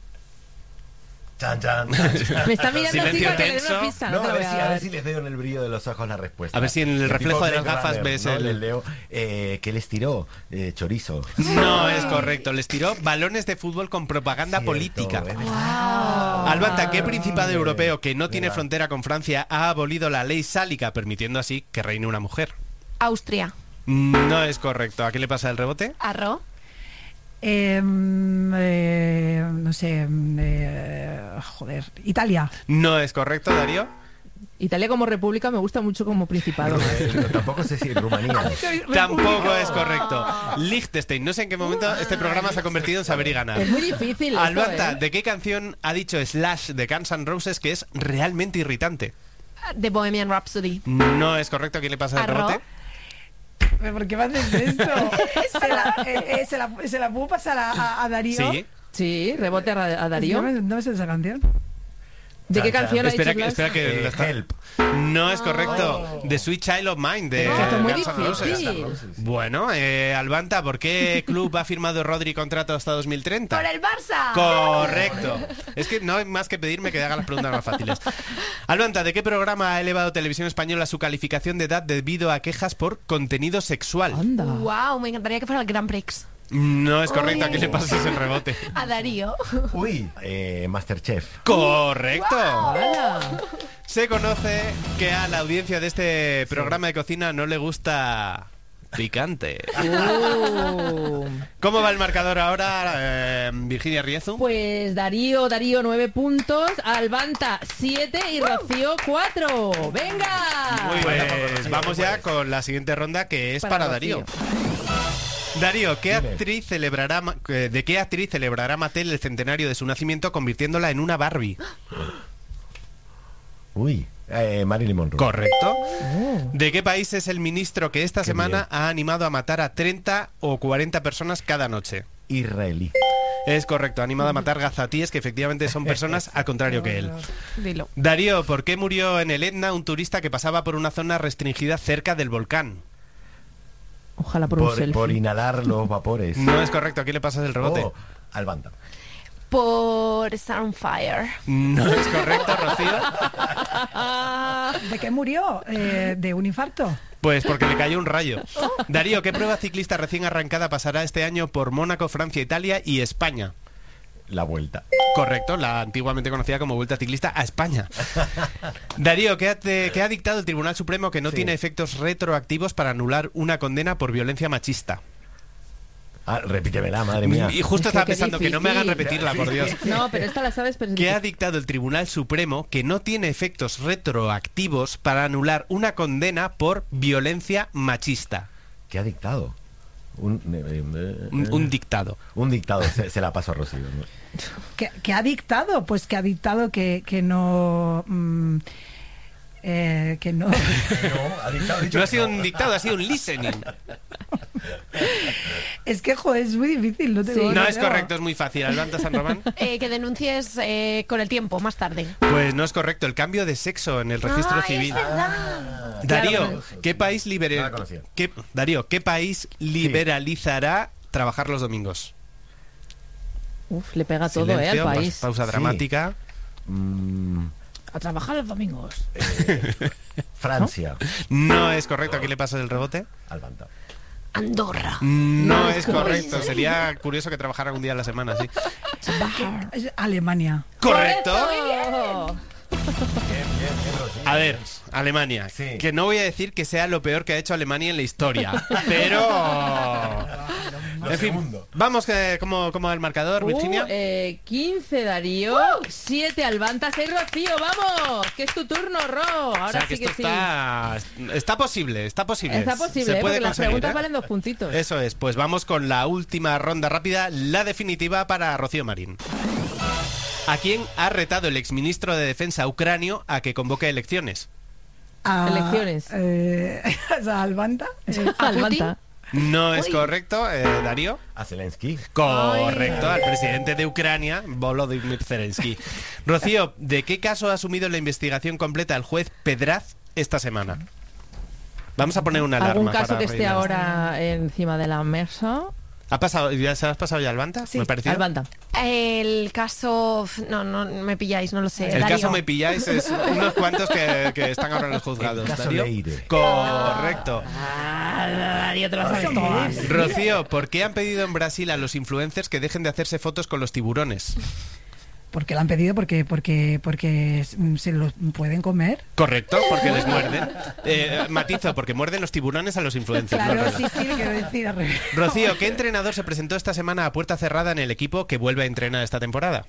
Speaker 5: Chan, chan, chan, chan.
Speaker 3: Me está mirando así
Speaker 2: Silencio
Speaker 3: para que le dé
Speaker 2: tenso.
Speaker 3: una pista.
Speaker 5: No,
Speaker 3: No, te
Speaker 5: a
Speaker 3: lo
Speaker 5: ver,
Speaker 3: voy
Speaker 5: si,
Speaker 3: a
Speaker 5: a ver
Speaker 3: dar.
Speaker 5: si les veo en el brillo de los ojos la respuesta.
Speaker 2: A ver si en el
Speaker 5: De
Speaker 2: reflejo
Speaker 5: tipo
Speaker 2: de las
Speaker 5: Blade
Speaker 2: gafas
Speaker 5: Runner,
Speaker 2: ves
Speaker 5: ¿no?
Speaker 2: el-
Speaker 5: Les leo, eh, ¿qué les tiró? Eh, chorizo.
Speaker 2: No es correcto. Les tiró balones de fútbol con propaganda
Speaker 5: Cierto,
Speaker 2: política.
Speaker 5: ¿eh?
Speaker 2: Albanta, ¿qué principado europeo que no tiene
Speaker 5: Venga.
Speaker 2: frontera con Francia ha abolido la ley sálica, permitiendo así que reine una mujer?
Speaker 4: Austria.
Speaker 2: No es correcto. ¿A qué le pasa el rebote?
Speaker 4: Arroz.
Speaker 6: Eh, eh, no sé. eh, joder. Italia.
Speaker 2: No es correcto, Darío.
Speaker 3: Italia como república me gusta mucho como principado.
Speaker 5: Pero tampoco sé si Rumanía.
Speaker 2: Tampoco es correcto. Liechtenstein. No sé en qué momento este programa se ha convertido en saber y ganar.
Speaker 3: Es muy difícil esto,
Speaker 2: Albanta,
Speaker 3: ¿eh?
Speaker 2: ¿de qué canción ha dicho Slash de Guns N' Roses que es realmente irritante?
Speaker 4: De Bohemian Rhapsody.
Speaker 2: No es correcto. ¿A quién le pasa el
Speaker 4: Arroz.
Speaker 2: rebote?
Speaker 6: ¿Por qué me haces esto? se, la, eh, eh, se, la, se la puedo pasar a, a- a Darío.
Speaker 2: Sí.
Speaker 3: Sí, rebote a, a Darío.
Speaker 6: No me, no me sé esa canción.
Speaker 3: ¿De qué
Speaker 5: Chan, chan.
Speaker 3: canción ha dicho
Speaker 2: Espera que,
Speaker 3: Blas?
Speaker 2: espera que
Speaker 5: Eh,
Speaker 2: la está-
Speaker 5: Help.
Speaker 2: No es correcto. The Sweet Child of Mine de
Speaker 3: Pero esto es muy
Speaker 2: Guns N' Roses.
Speaker 3: difícil.
Speaker 2: Bueno, eh, Albanta, ¿por qué club ha firmado Rodri contrato hasta dos mil treinta?
Speaker 4: ¡Por el Barça!
Speaker 2: Correcto. Es que no hay más que pedirme que haga las preguntas más fáciles. Albanta, ¿de qué programa ha elevado Televisión Española su calificación de edad debido a quejas por contenido sexual?
Speaker 3: Anda.
Speaker 4: Wow, me encantaría que fuera el Grand Prix.
Speaker 2: No es correcto. ¿A quién le pasas el rebote?
Speaker 4: A Darío.
Speaker 5: Uy, eh, Masterchef.
Speaker 2: Correcto.
Speaker 3: Hala.
Speaker 2: Se conoce que a la audiencia de este programa de cocina no le gusta picante.
Speaker 3: Uh.
Speaker 2: ¿Cómo va el marcador ahora, eh, Virginia Riezu?
Speaker 3: Pues Darío, Darío nueve puntos, Albanta siete y Rocío cuatro. ¡Venga!
Speaker 2: Muy
Speaker 5: Bueno,
Speaker 2: bien,
Speaker 5: Rocío,
Speaker 2: vamos
Speaker 5: tú
Speaker 2: ya
Speaker 5: puedes.
Speaker 2: con la siguiente ronda que es para,
Speaker 3: Para
Speaker 2: Darío.
Speaker 3: Rocío.
Speaker 2: Darío, ¿qué
Speaker 5: Dime.
Speaker 2: actriz celebrará, ma- eh, ¿de qué actriz celebrará Mattel el centenario de su nacimiento convirtiéndola en una Barbie?
Speaker 5: Uy, eh, Marilyn Monroe.
Speaker 2: Correcto. ¿De qué país es el ministro que esta
Speaker 5: Qué
Speaker 2: semana
Speaker 5: bien.
Speaker 2: ha animado a matar a treinta o cuarenta personas cada noche?
Speaker 5: Israelí.
Speaker 2: Es correcto, ha animado a matar gazatíes que efectivamente son personas al contrario que él.
Speaker 4: Dilo.
Speaker 2: Darío, ¿por qué murió en el Etna un turista que pasaba por una zona restringida cerca del volcán?
Speaker 3: Ojalá por un
Speaker 5: Por,
Speaker 3: selfie.
Speaker 5: por inhalar los vapores.
Speaker 2: No es correcto, ¿a quién le pasas el rebote?
Speaker 5: Oh, Albanta.
Speaker 4: Por Star on Fire.
Speaker 2: No es correcto, Rocío.
Speaker 6: ¿De qué murió? Eh, ¿De un infarto?
Speaker 2: Pues porque le cayó un rayo. Darío, ¿qué prueba ciclista recién arrancada pasará este año por Mónaco, Francia, Italia y España?
Speaker 5: La vuelta.
Speaker 2: Correcto, la antiguamente conocida como Vuelta Ciclista a España. Darío, ¿qué ha, te- qué ha dictado el Tribunal Supremo que no
Speaker 5: Sí.
Speaker 2: tiene efectos retroactivos para anular una condena por violencia machista?
Speaker 5: Ah, repítemela, madre mía.
Speaker 2: Y justo
Speaker 3: Es que
Speaker 2: estaba
Speaker 3: qué
Speaker 2: pensando que no me hagan
Speaker 3: difícil.
Speaker 2: repetirla, por Dios.
Speaker 3: No, pero esta la sabes, pero es
Speaker 2: ¿Qué ha
Speaker 3: difícil.
Speaker 2: dictado el Tribunal Supremo que no tiene efectos retroactivos para anular una condena por violencia machista?
Speaker 5: ¿Qué ha dictado? Un, eh, eh,
Speaker 2: Un, un dictado.
Speaker 5: un dictado, se, se la paso a Rocío. ¿no?
Speaker 6: ¿Qué, qué ha dictado? Pues que ha dictado que, que no... mm, eh, que no...
Speaker 5: No, ha dictado, ha dicho
Speaker 2: No ha
Speaker 5: que
Speaker 2: sido
Speaker 5: no.
Speaker 2: un dictado, ha sido un listening.
Speaker 6: Es que, joder, es muy difícil. No, te
Speaker 3: Sí.
Speaker 6: digo,
Speaker 2: No
Speaker 6: te
Speaker 2: es
Speaker 6: digo.
Speaker 2: correcto, es muy fácil. Alvanta San Román.
Speaker 4: Eh, que denuncies eh, con el tiempo, más tarde.
Speaker 2: Pues no es correcto. El cambio de sexo en el registro
Speaker 4: Ay,
Speaker 2: civil.
Speaker 4: es verdad.
Speaker 2: Darío,
Speaker 5: Claro.
Speaker 2: ¿qué país
Speaker 5: No
Speaker 2: libera-
Speaker 5: la conocía.
Speaker 2: ¿qué, Darío, ¿qué país liberalizará trabajar los domingos?
Speaker 3: Uf, le pega todo,
Speaker 2: Silencio,
Speaker 3: ¿eh? Al
Speaker 2: pas-
Speaker 3: país.
Speaker 2: Pausa
Speaker 5: Sí.
Speaker 2: dramática.
Speaker 5: Mm,
Speaker 3: A trabajar los domingos.
Speaker 5: Francia.
Speaker 2: No es correcto. ¿Aquí le pasa el rebote?
Speaker 5: Alvanta.
Speaker 4: Andorra.
Speaker 2: No es correcto. Sería curioso que trabajara un día a la semana, sí.
Speaker 6: Es Alemania.
Speaker 2: Correcto.
Speaker 3: ¡Correcto!
Speaker 2: A ver, Alemania.
Speaker 5: Sí.
Speaker 2: Que no voy a decir que sea lo peor que ha hecho Alemania en la historia, pero...
Speaker 5: Lo
Speaker 2: En fin,
Speaker 5: segundo.
Speaker 2: vamos, que, ¿cómo, ¿cómo va el marcador,
Speaker 3: Uh,
Speaker 2: Virginia?
Speaker 3: eh, quince Darío, siete Alvanta, seis Rocío, vamos, que es tu turno, Ro. Ahora
Speaker 2: O sea,
Speaker 3: sí
Speaker 2: que
Speaker 3: que
Speaker 2: esto
Speaker 3: sí.
Speaker 2: está, está posible, está posible.
Speaker 3: Está posible,
Speaker 2: Se
Speaker 3: ¿eh?
Speaker 2: puede
Speaker 3: Porque las
Speaker 2: conseguir,
Speaker 3: preguntas
Speaker 2: ¿eh?
Speaker 3: valen dos puntitos.
Speaker 2: Eso es, pues vamos con la última ronda rápida, la definitiva para Rocío Marín. ¿A quién ha retado el exministro de Defensa ucranio a que convoque elecciones?
Speaker 6: A-
Speaker 3: Elecciones.
Speaker 6: Eh, a Albanta. Eh,
Speaker 3: Alvanta.
Speaker 2: No es correcto, eh, Darío.
Speaker 5: A Zelensky.
Speaker 2: Correcto, al presidente de Ucrania, Volodymyr Zelensky. Rocío, ¿de qué caso ha asumido la investigación completa el juez Pedraz esta semana? Vamos a poner una alarma.
Speaker 3: ¿Algún caso
Speaker 2: para
Speaker 3: que esté
Speaker 2: rellenar.
Speaker 3: ahora encima de la mesa?
Speaker 2: ¿Ha pasado, ya se has pasado ya al Banta?
Speaker 6: Sí,
Speaker 2: ¿Me pareció?
Speaker 3: Alvanta.
Speaker 4: El caso... No, no me pilláis, no lo sé.
Speaker 2: El
Speaker 4: Darío.
Speaker 2: caso me pilláis es unos cuantos que, que están ahora en los juzgados.
Speaker 5: El caso
Speaker 2: Darío.
Speaker 5: Leire.
Speaker 2: Correcto.
Speaker 3: Ah, Darío, te lo sabes todas.
Speaker 2: Rocío, ¿por qué han pedido en Brasil a los influencers que dejen de hacerse fotos con los tiburones?
Speaker 6: Porque lo han pedido porque porque porque se los pueden comer.
Speaker 2: Correcto, porque les muerden. Eh, matizo, porque muerden los tiburones a los influencers. no al
Speaker 6: Claro,
Speaker 2: revés.
Speaker 6: sí, sí, quiero decir al revés.
Speaker 2: Rocío, ¿qué entrenador se presentó esta semana a puerta cerrada en el equipo que vuelve a entrenar esta temporada?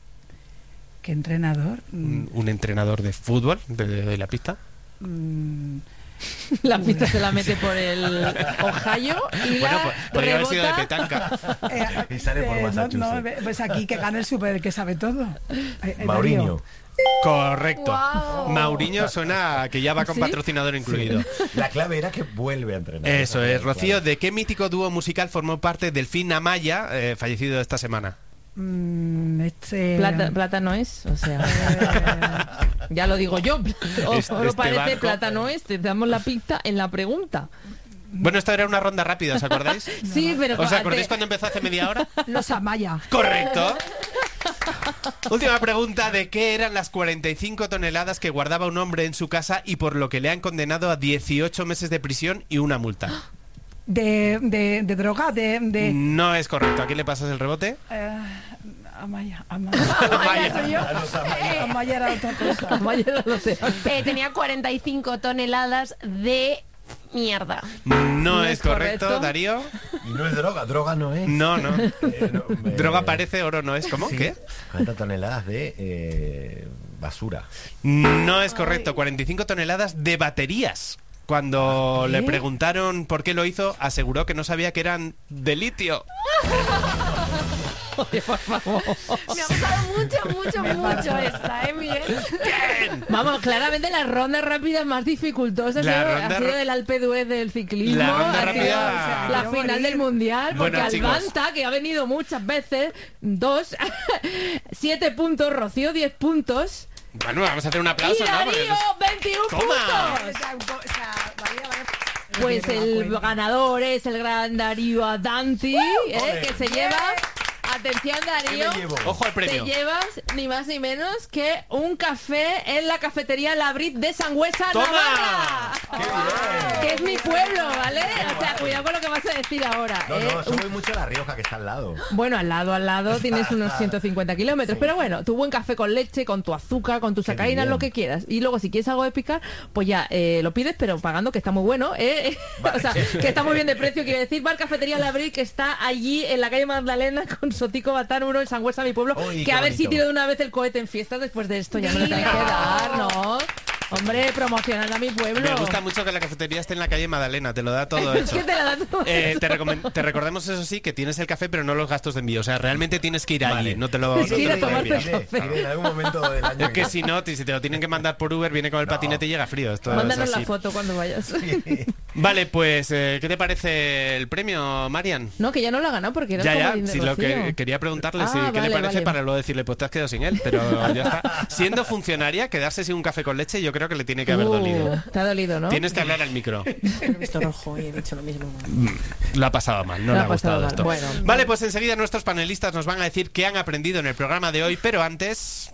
Speaker 6: ¿Qué entrenador? Mm,
Speaker 2: Un, un entrenador de fútbol, de, de la pista.
Speaker 6: mm,
Speaker 3: La pista se la mete por el Ohio y
Speaker 2: Bueno,
Speaker 3: la
Speaker 2: pues, podría haber sido de
Speaker 3: rebota.
Speaker 2: petanca.
Speaker 6: eh,
Speaker 5: Y sale por
Speaker 6: eh, no,
Speaker 5: Massachusetts.
Speaker 6: no, pues aquí que gana el super, que sabe todo. Eh, eh,
Speaker 5: Mauriño.
Speaker 6: Darío.
Speaker 2: Correcto.
Speaker 4: Guau.
Speaker 2: Mauriño suena a que ya va con
Speaker 3: ¿Sí?
Speaker 2: patrocinador incluido.
Speaker 5: La clave era que vuelve a entrenar.
Speaker 2: Eso es.
Speaker 5: Claro.
Speaker 2: Rocío, ¿de qué mítico dúo musical formó parte Delfín Amaya, eh, fallecido esta semana?
Speaker 6: Mm, este,
Speaker 3: Plata, plata no es, o sea,
Speaker 6: eh,
Speaker 3: ya lo digo yo. O,
Speaker 2: Este-
Speaker 3: no
Speaker 2: este
Speaker 3: parece
Speaker 2: barco.
Speaker 3: plata no es, te damos la pista en la pregunta.
Speaker 2: Bueno, esta era una ronda rápida, ¿os acordáis?
Speaker 3: Sí, pero
Speaker 2: ¿Os
Speaker 3: te-
Speaker 2: acordáis cuando empezó hace media hora?
Speaker 6: los Amaya.
Speaker 2: Correcto. Última pregunta, ¿de qué eran las cuarenta y cinco toneladas que guardaba un hombre en su casa y por lo que le han condenado a dieciocho meses de prisión y una multa?
Speaker 6: De, de, de droga, de... de
Speaker 2: No es correcto. ¿A quién le pasas el rebote?
Speaker 6: eh, Amaya, Amaya.
Speaker 2: Amaya.
Speaker 6: soy yo. Amaya era otra cosa.
Speaker 3: Vaya, no lo sé.
Speaker 4: Eh, tenía cuarenta y cinco toneladas de mierda.
Speaker 2: No, es correcto,
Speaker 3: correcto.
Speaker 2: Darío.
Speaker 5: Y no es droga, droga no es.
Speaker 2: No, no.
Speaker 5: Eh, no, eh,
Speaker 2: Droga parece, oro no es. ¿Cómo?
Speaker 5: sí,
Speaker 2: ¿Qué?
Speaker 5: cuarenta toneladas de eh, basura.
Speaker 2: No es correcto. cuarenta y cinco toneladas de baterías. Cuando le preguntaron por qué lo hizo, aseguró que no sabía que eran de litio.
Speaker 3: Oye, por favor.
Speaker 4: Me ha gustado mucho, mucho, mucho esta, ¿eh, Miguel?
Speaker 3: Vamos, claramente la ronda rápida más dificultosa ha
Speaker 2: La
Speaker 3: sido,
Speaker 2: ronda
Speaker 3: ha sido
Speaker 2: ra-
Speaker 3: el Alpe d'Huez del ciclismo,
Speaker 2: La ronda
Speaker 3: ha sido
Speaker 2: rápida-
Speaker 3: la
Speaker 6: Quiero
Speaker 3: final
Speaker 6: morir.
Speaker 3: del mundial, porque
Speaker 2: Bueno, chicos.
Speaker 3: Albanta, que ha venido muchas veces, dos, siete puntos, Rocío diez puntos
Speaker 2: Bueno, vamos a hacer un
Speaker 3: y
Speaker 2: aplauso, ¿no? Porque
Speaker 3: Darío
Speaker 2: nos-
Speaker 3: veintiún
Speaker 2: ¡Toma!
Speaker 3: puntos.
Speaker 6: O sea, un po- o sea, María, vaya-
Speaker 3: Pues
Speaker 6: Tiene
Speaker 3: el
Speaker 6: una cuenta.
Speaker 3: ganador es el gran Darío Adanti, ¿eh? que se lleva... Atención, Darío.
Speaker 5: ¿Qué me llevo?
Speaker 2: Ojo al premio.
Speaker 3: Te llevas ni más ni menos que un café en la cafetería La Brit de Sangüesa,
Speaker 2: ¡Toma!
Speaker 3: Navarra.
Speaker 5: ¡Qué bien!
Speaker 3: Que es mi pueblo, ¿vale? O sea, cuidado con lo que vas a decir ahora.
Speaker 5: No,
Speaker 3: ¿eh?
Speaker 5: no, yo voy mucho a La Rioja, que está al lado.
Speaker 3: Bueno, al lado, al lado tienes unos ciento cincuenta kilómetros. Pero bueno, tu buen café con leche, con tu azúcar, con tu
Speaker 5: Qué
Speaker 3: sacarina,
Speaker 5: bien.
Speaker 3: lo que quieras. Y luego, si quieres algo de picar, pues ya eh, lo pides, pero pagando, que está muy bueno. ¿eh? O sea, que está muy bien de precio. Quiere decir, Bar Cafetería La Brit, que está allí en la calle Magdalena con Sotico Batán uno en Sangüesa, mi pueblo.
Speaker 5: Uy,
Speaker 3: que
Speaker 5: qué
Speaker 3: a ver si
Speaker 5: bonito.
Speaker 3: tiro de una vez el cohete en fiesta después de esto. Ya me lo tengo que dar, ¿no? Hombre, promocionando a mi pueblo.
Speaker 2: Me gusta mucho que la cafetería esté en la calle Magdalena, te lo da todo
Speaker 3: Es
Speaker 2: eso.
Speaker 3: que te la da todo
Speaker 2: Eh,
Speaker 3: eso.
Speaker 2: te, recomen- te recordemos, eso sí, que tienes el café, pero no los gastos de envío. O sea, realmente tienes que ir allí,
Speaker 5: Vale.
Speaker 2: no te lo,
Speaker 3: Tienes
Speaker 2: no
Speaker 3: que ir
Speaker 2: te
Speaker 3: a
Speaker 2: lo
Speaker 3: tomarte
Speaker 2: envías.
Speaker 3: el café.
Speaker 5: Iré en algún momento del año.
Speaker 2: Es que si no, te- si te lo tienen que mandar por Uber, viene con el patinete y llega frío. Esto es
Speaker 3: Mándanos la
Speaker 2: así.
Speaker 3: foto cuando vayas.
Speaker 2: Vale, pues, eh, ¿qué te parece el premio, Marian?
Speaker 3: No, que ya no lo ha ganado porque era
Speaker 2: Ya,
Speaker 3: el
Speaker 2: ya,
Speaker 3: comodín de
Speaker 2: si lo que
Speaker 3: Rocío.
Speaker 2: quería preguntarle,
Speaker 3: Ah,
Speaker 2: si, ¿qué
Speaker 3: vale,
Speaker 2: le parece
Speaker 3: vale.
Speaker 2: para luego decirle, pues te has quedado sin él? Pero ya está. Siendo funcionaria, quedarse sin un café con leche, yo creo que le tiene que haber
Speaker 3: Uh,
Speaker 2: dolido.
Speaker 3: Te ha dolido, ¿no?
Speaker 2: Tienes que hablar al micro.
Speaker 7: He visto rojo y he dicho lo mismo.
Speaker 2: Lo ha pasado mal, no
Speaker 3: Lo
Speaker 2: le
Speaker 3: ha
Speaker 2: ha
Speaker 3: pasado
Speaker 2: gustado
Speaker 3: mal.
Speaker 2: esto.
Speaker 3: Bueno.
Speaker 2: Vale, pues enseguida nuestros panelistas nos van a decir qué han aprendido en el programa de hoy, pero antes...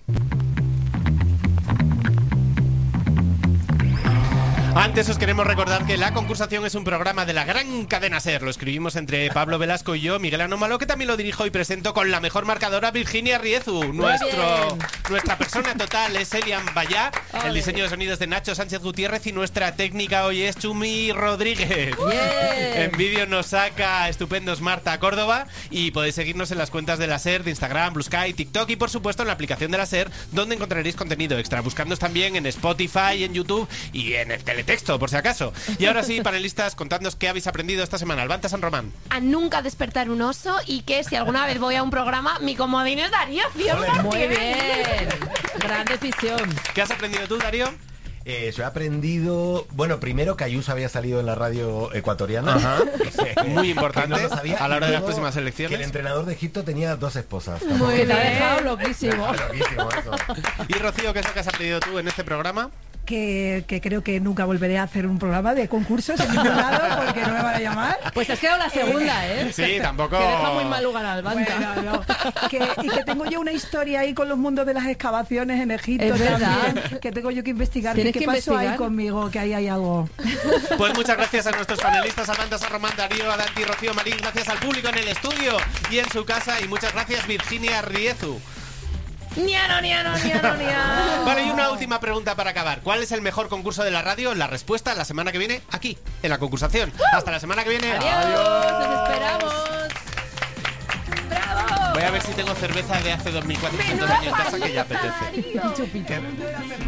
Speaker 2: Antes os queremos recordar que La Concursación es un programa de la gran cadena SER. Lo escribimos entre Pablo Velasco y yo, Miguel Anómalo, que también lo dirijo y presento con la mejor marcadora, Virginia Riezu. Nuestro,
Speaker 3: bien.
Speaker 2: nuestra persona total es Elian Bayá. El
Speaker 3: Ole.
Speaker 2: diseño de sonidos de Nacho Sánchez Gutiérrez y nuestra técnica hoy es Chumi Rodríguez.
Speaker 3: Bien.
Speaker 2: En vídeo nos saca estupendos Marta Córdoba y podéis seguirnos en las cuentas de la SER, de Instagram, Blue Sky, TikTok y por supuesto en la aplicación de la SER, donde encontraréis contenido extra. Buscándonos también en Spotify, en YouTube y en el teletexto, por si acaso. Y ahora sí, panelistas, contadnos qué habéis aprendido esta semana. Alvanta San Román.
Speaker 4: A nunca despertar un oso y que si alguna vez voy a un programa, mi comodín es Darío cien por ciento.
Speaker 3: Muy bien. Gran decisión.
Speaker 2: ¿Qué has aprendido tú, Darío?
Speaker 5: Eh, yo he aprendido, bueno, primero que Ayuso había salido en la radio ecuatoriana.
Speaker 2: Ajá. Muy importante
Speaker 5: Que no lo sabía,
Speaker 2: a la hora
Speaker 5: y
Speaker 2: de las
Speaker 5: luego
Speaker 2: próximas
Speaker 5: Que
Speaker 2: elecciones.
Speaker 5: el entrenador de Egipto tenía dos esposas.
Speaker 3: Muy bien. Te ha dejado loquísimo.
Speaker 5: Loquísimo eso.
Speaker 2: Y Rocío, ¿qué es lo que has aprendido tú en este programa?
Speaker 6: Que, que creo que nunca volveré a hacer un programa de concursos en ningún lado porque no me van a llamar.
Speaker 3: Pues has quedado la segunda, ¿eh?
Speaker 2: Sí, tampoco...
Speaker 3: Que deja muy mal lugar al Banta.
Speaker 6: Bueno, no. Que- y que tengo yo una historia ahí con los mundos de las excavaciones en Egipto
Speaker 3: Es verdad.
Speaker 6: también, que tengo yo que investigar.
Speaker 3: Tienes
Speaker 6: ¿Qué
Speaker 3: que
Speaker 6: pasó ahí
Speaker 3: investigar.
Speaker 6: conmigo? Que ahí hay algo.
Speaker 2: Pues muchas gracias a nuestros panelistas, Alvanta San Román, Darío, Adanti, Rocío, Marín. Gracias al público en el estudio y en su casa. Y muchas gracias, Virginia Riezu.
Speaker 3: Niano, niano, niano, niano.
Speaker 2: Vale, y una última pregunta para acabar. ¿Cuál es el mejor concurso de la radio? La respuesta la semana que viene, aquí, en La Concursación. Hasta la semana que viene.
Speaker 3: Adiós, nos esperamos. ¡Bravo!
Speaker 2: Voy a ver si tengo cerveza de hace dos mil cuatrocientos años en casa, que ya apetece.
Speaker 3: Chupito.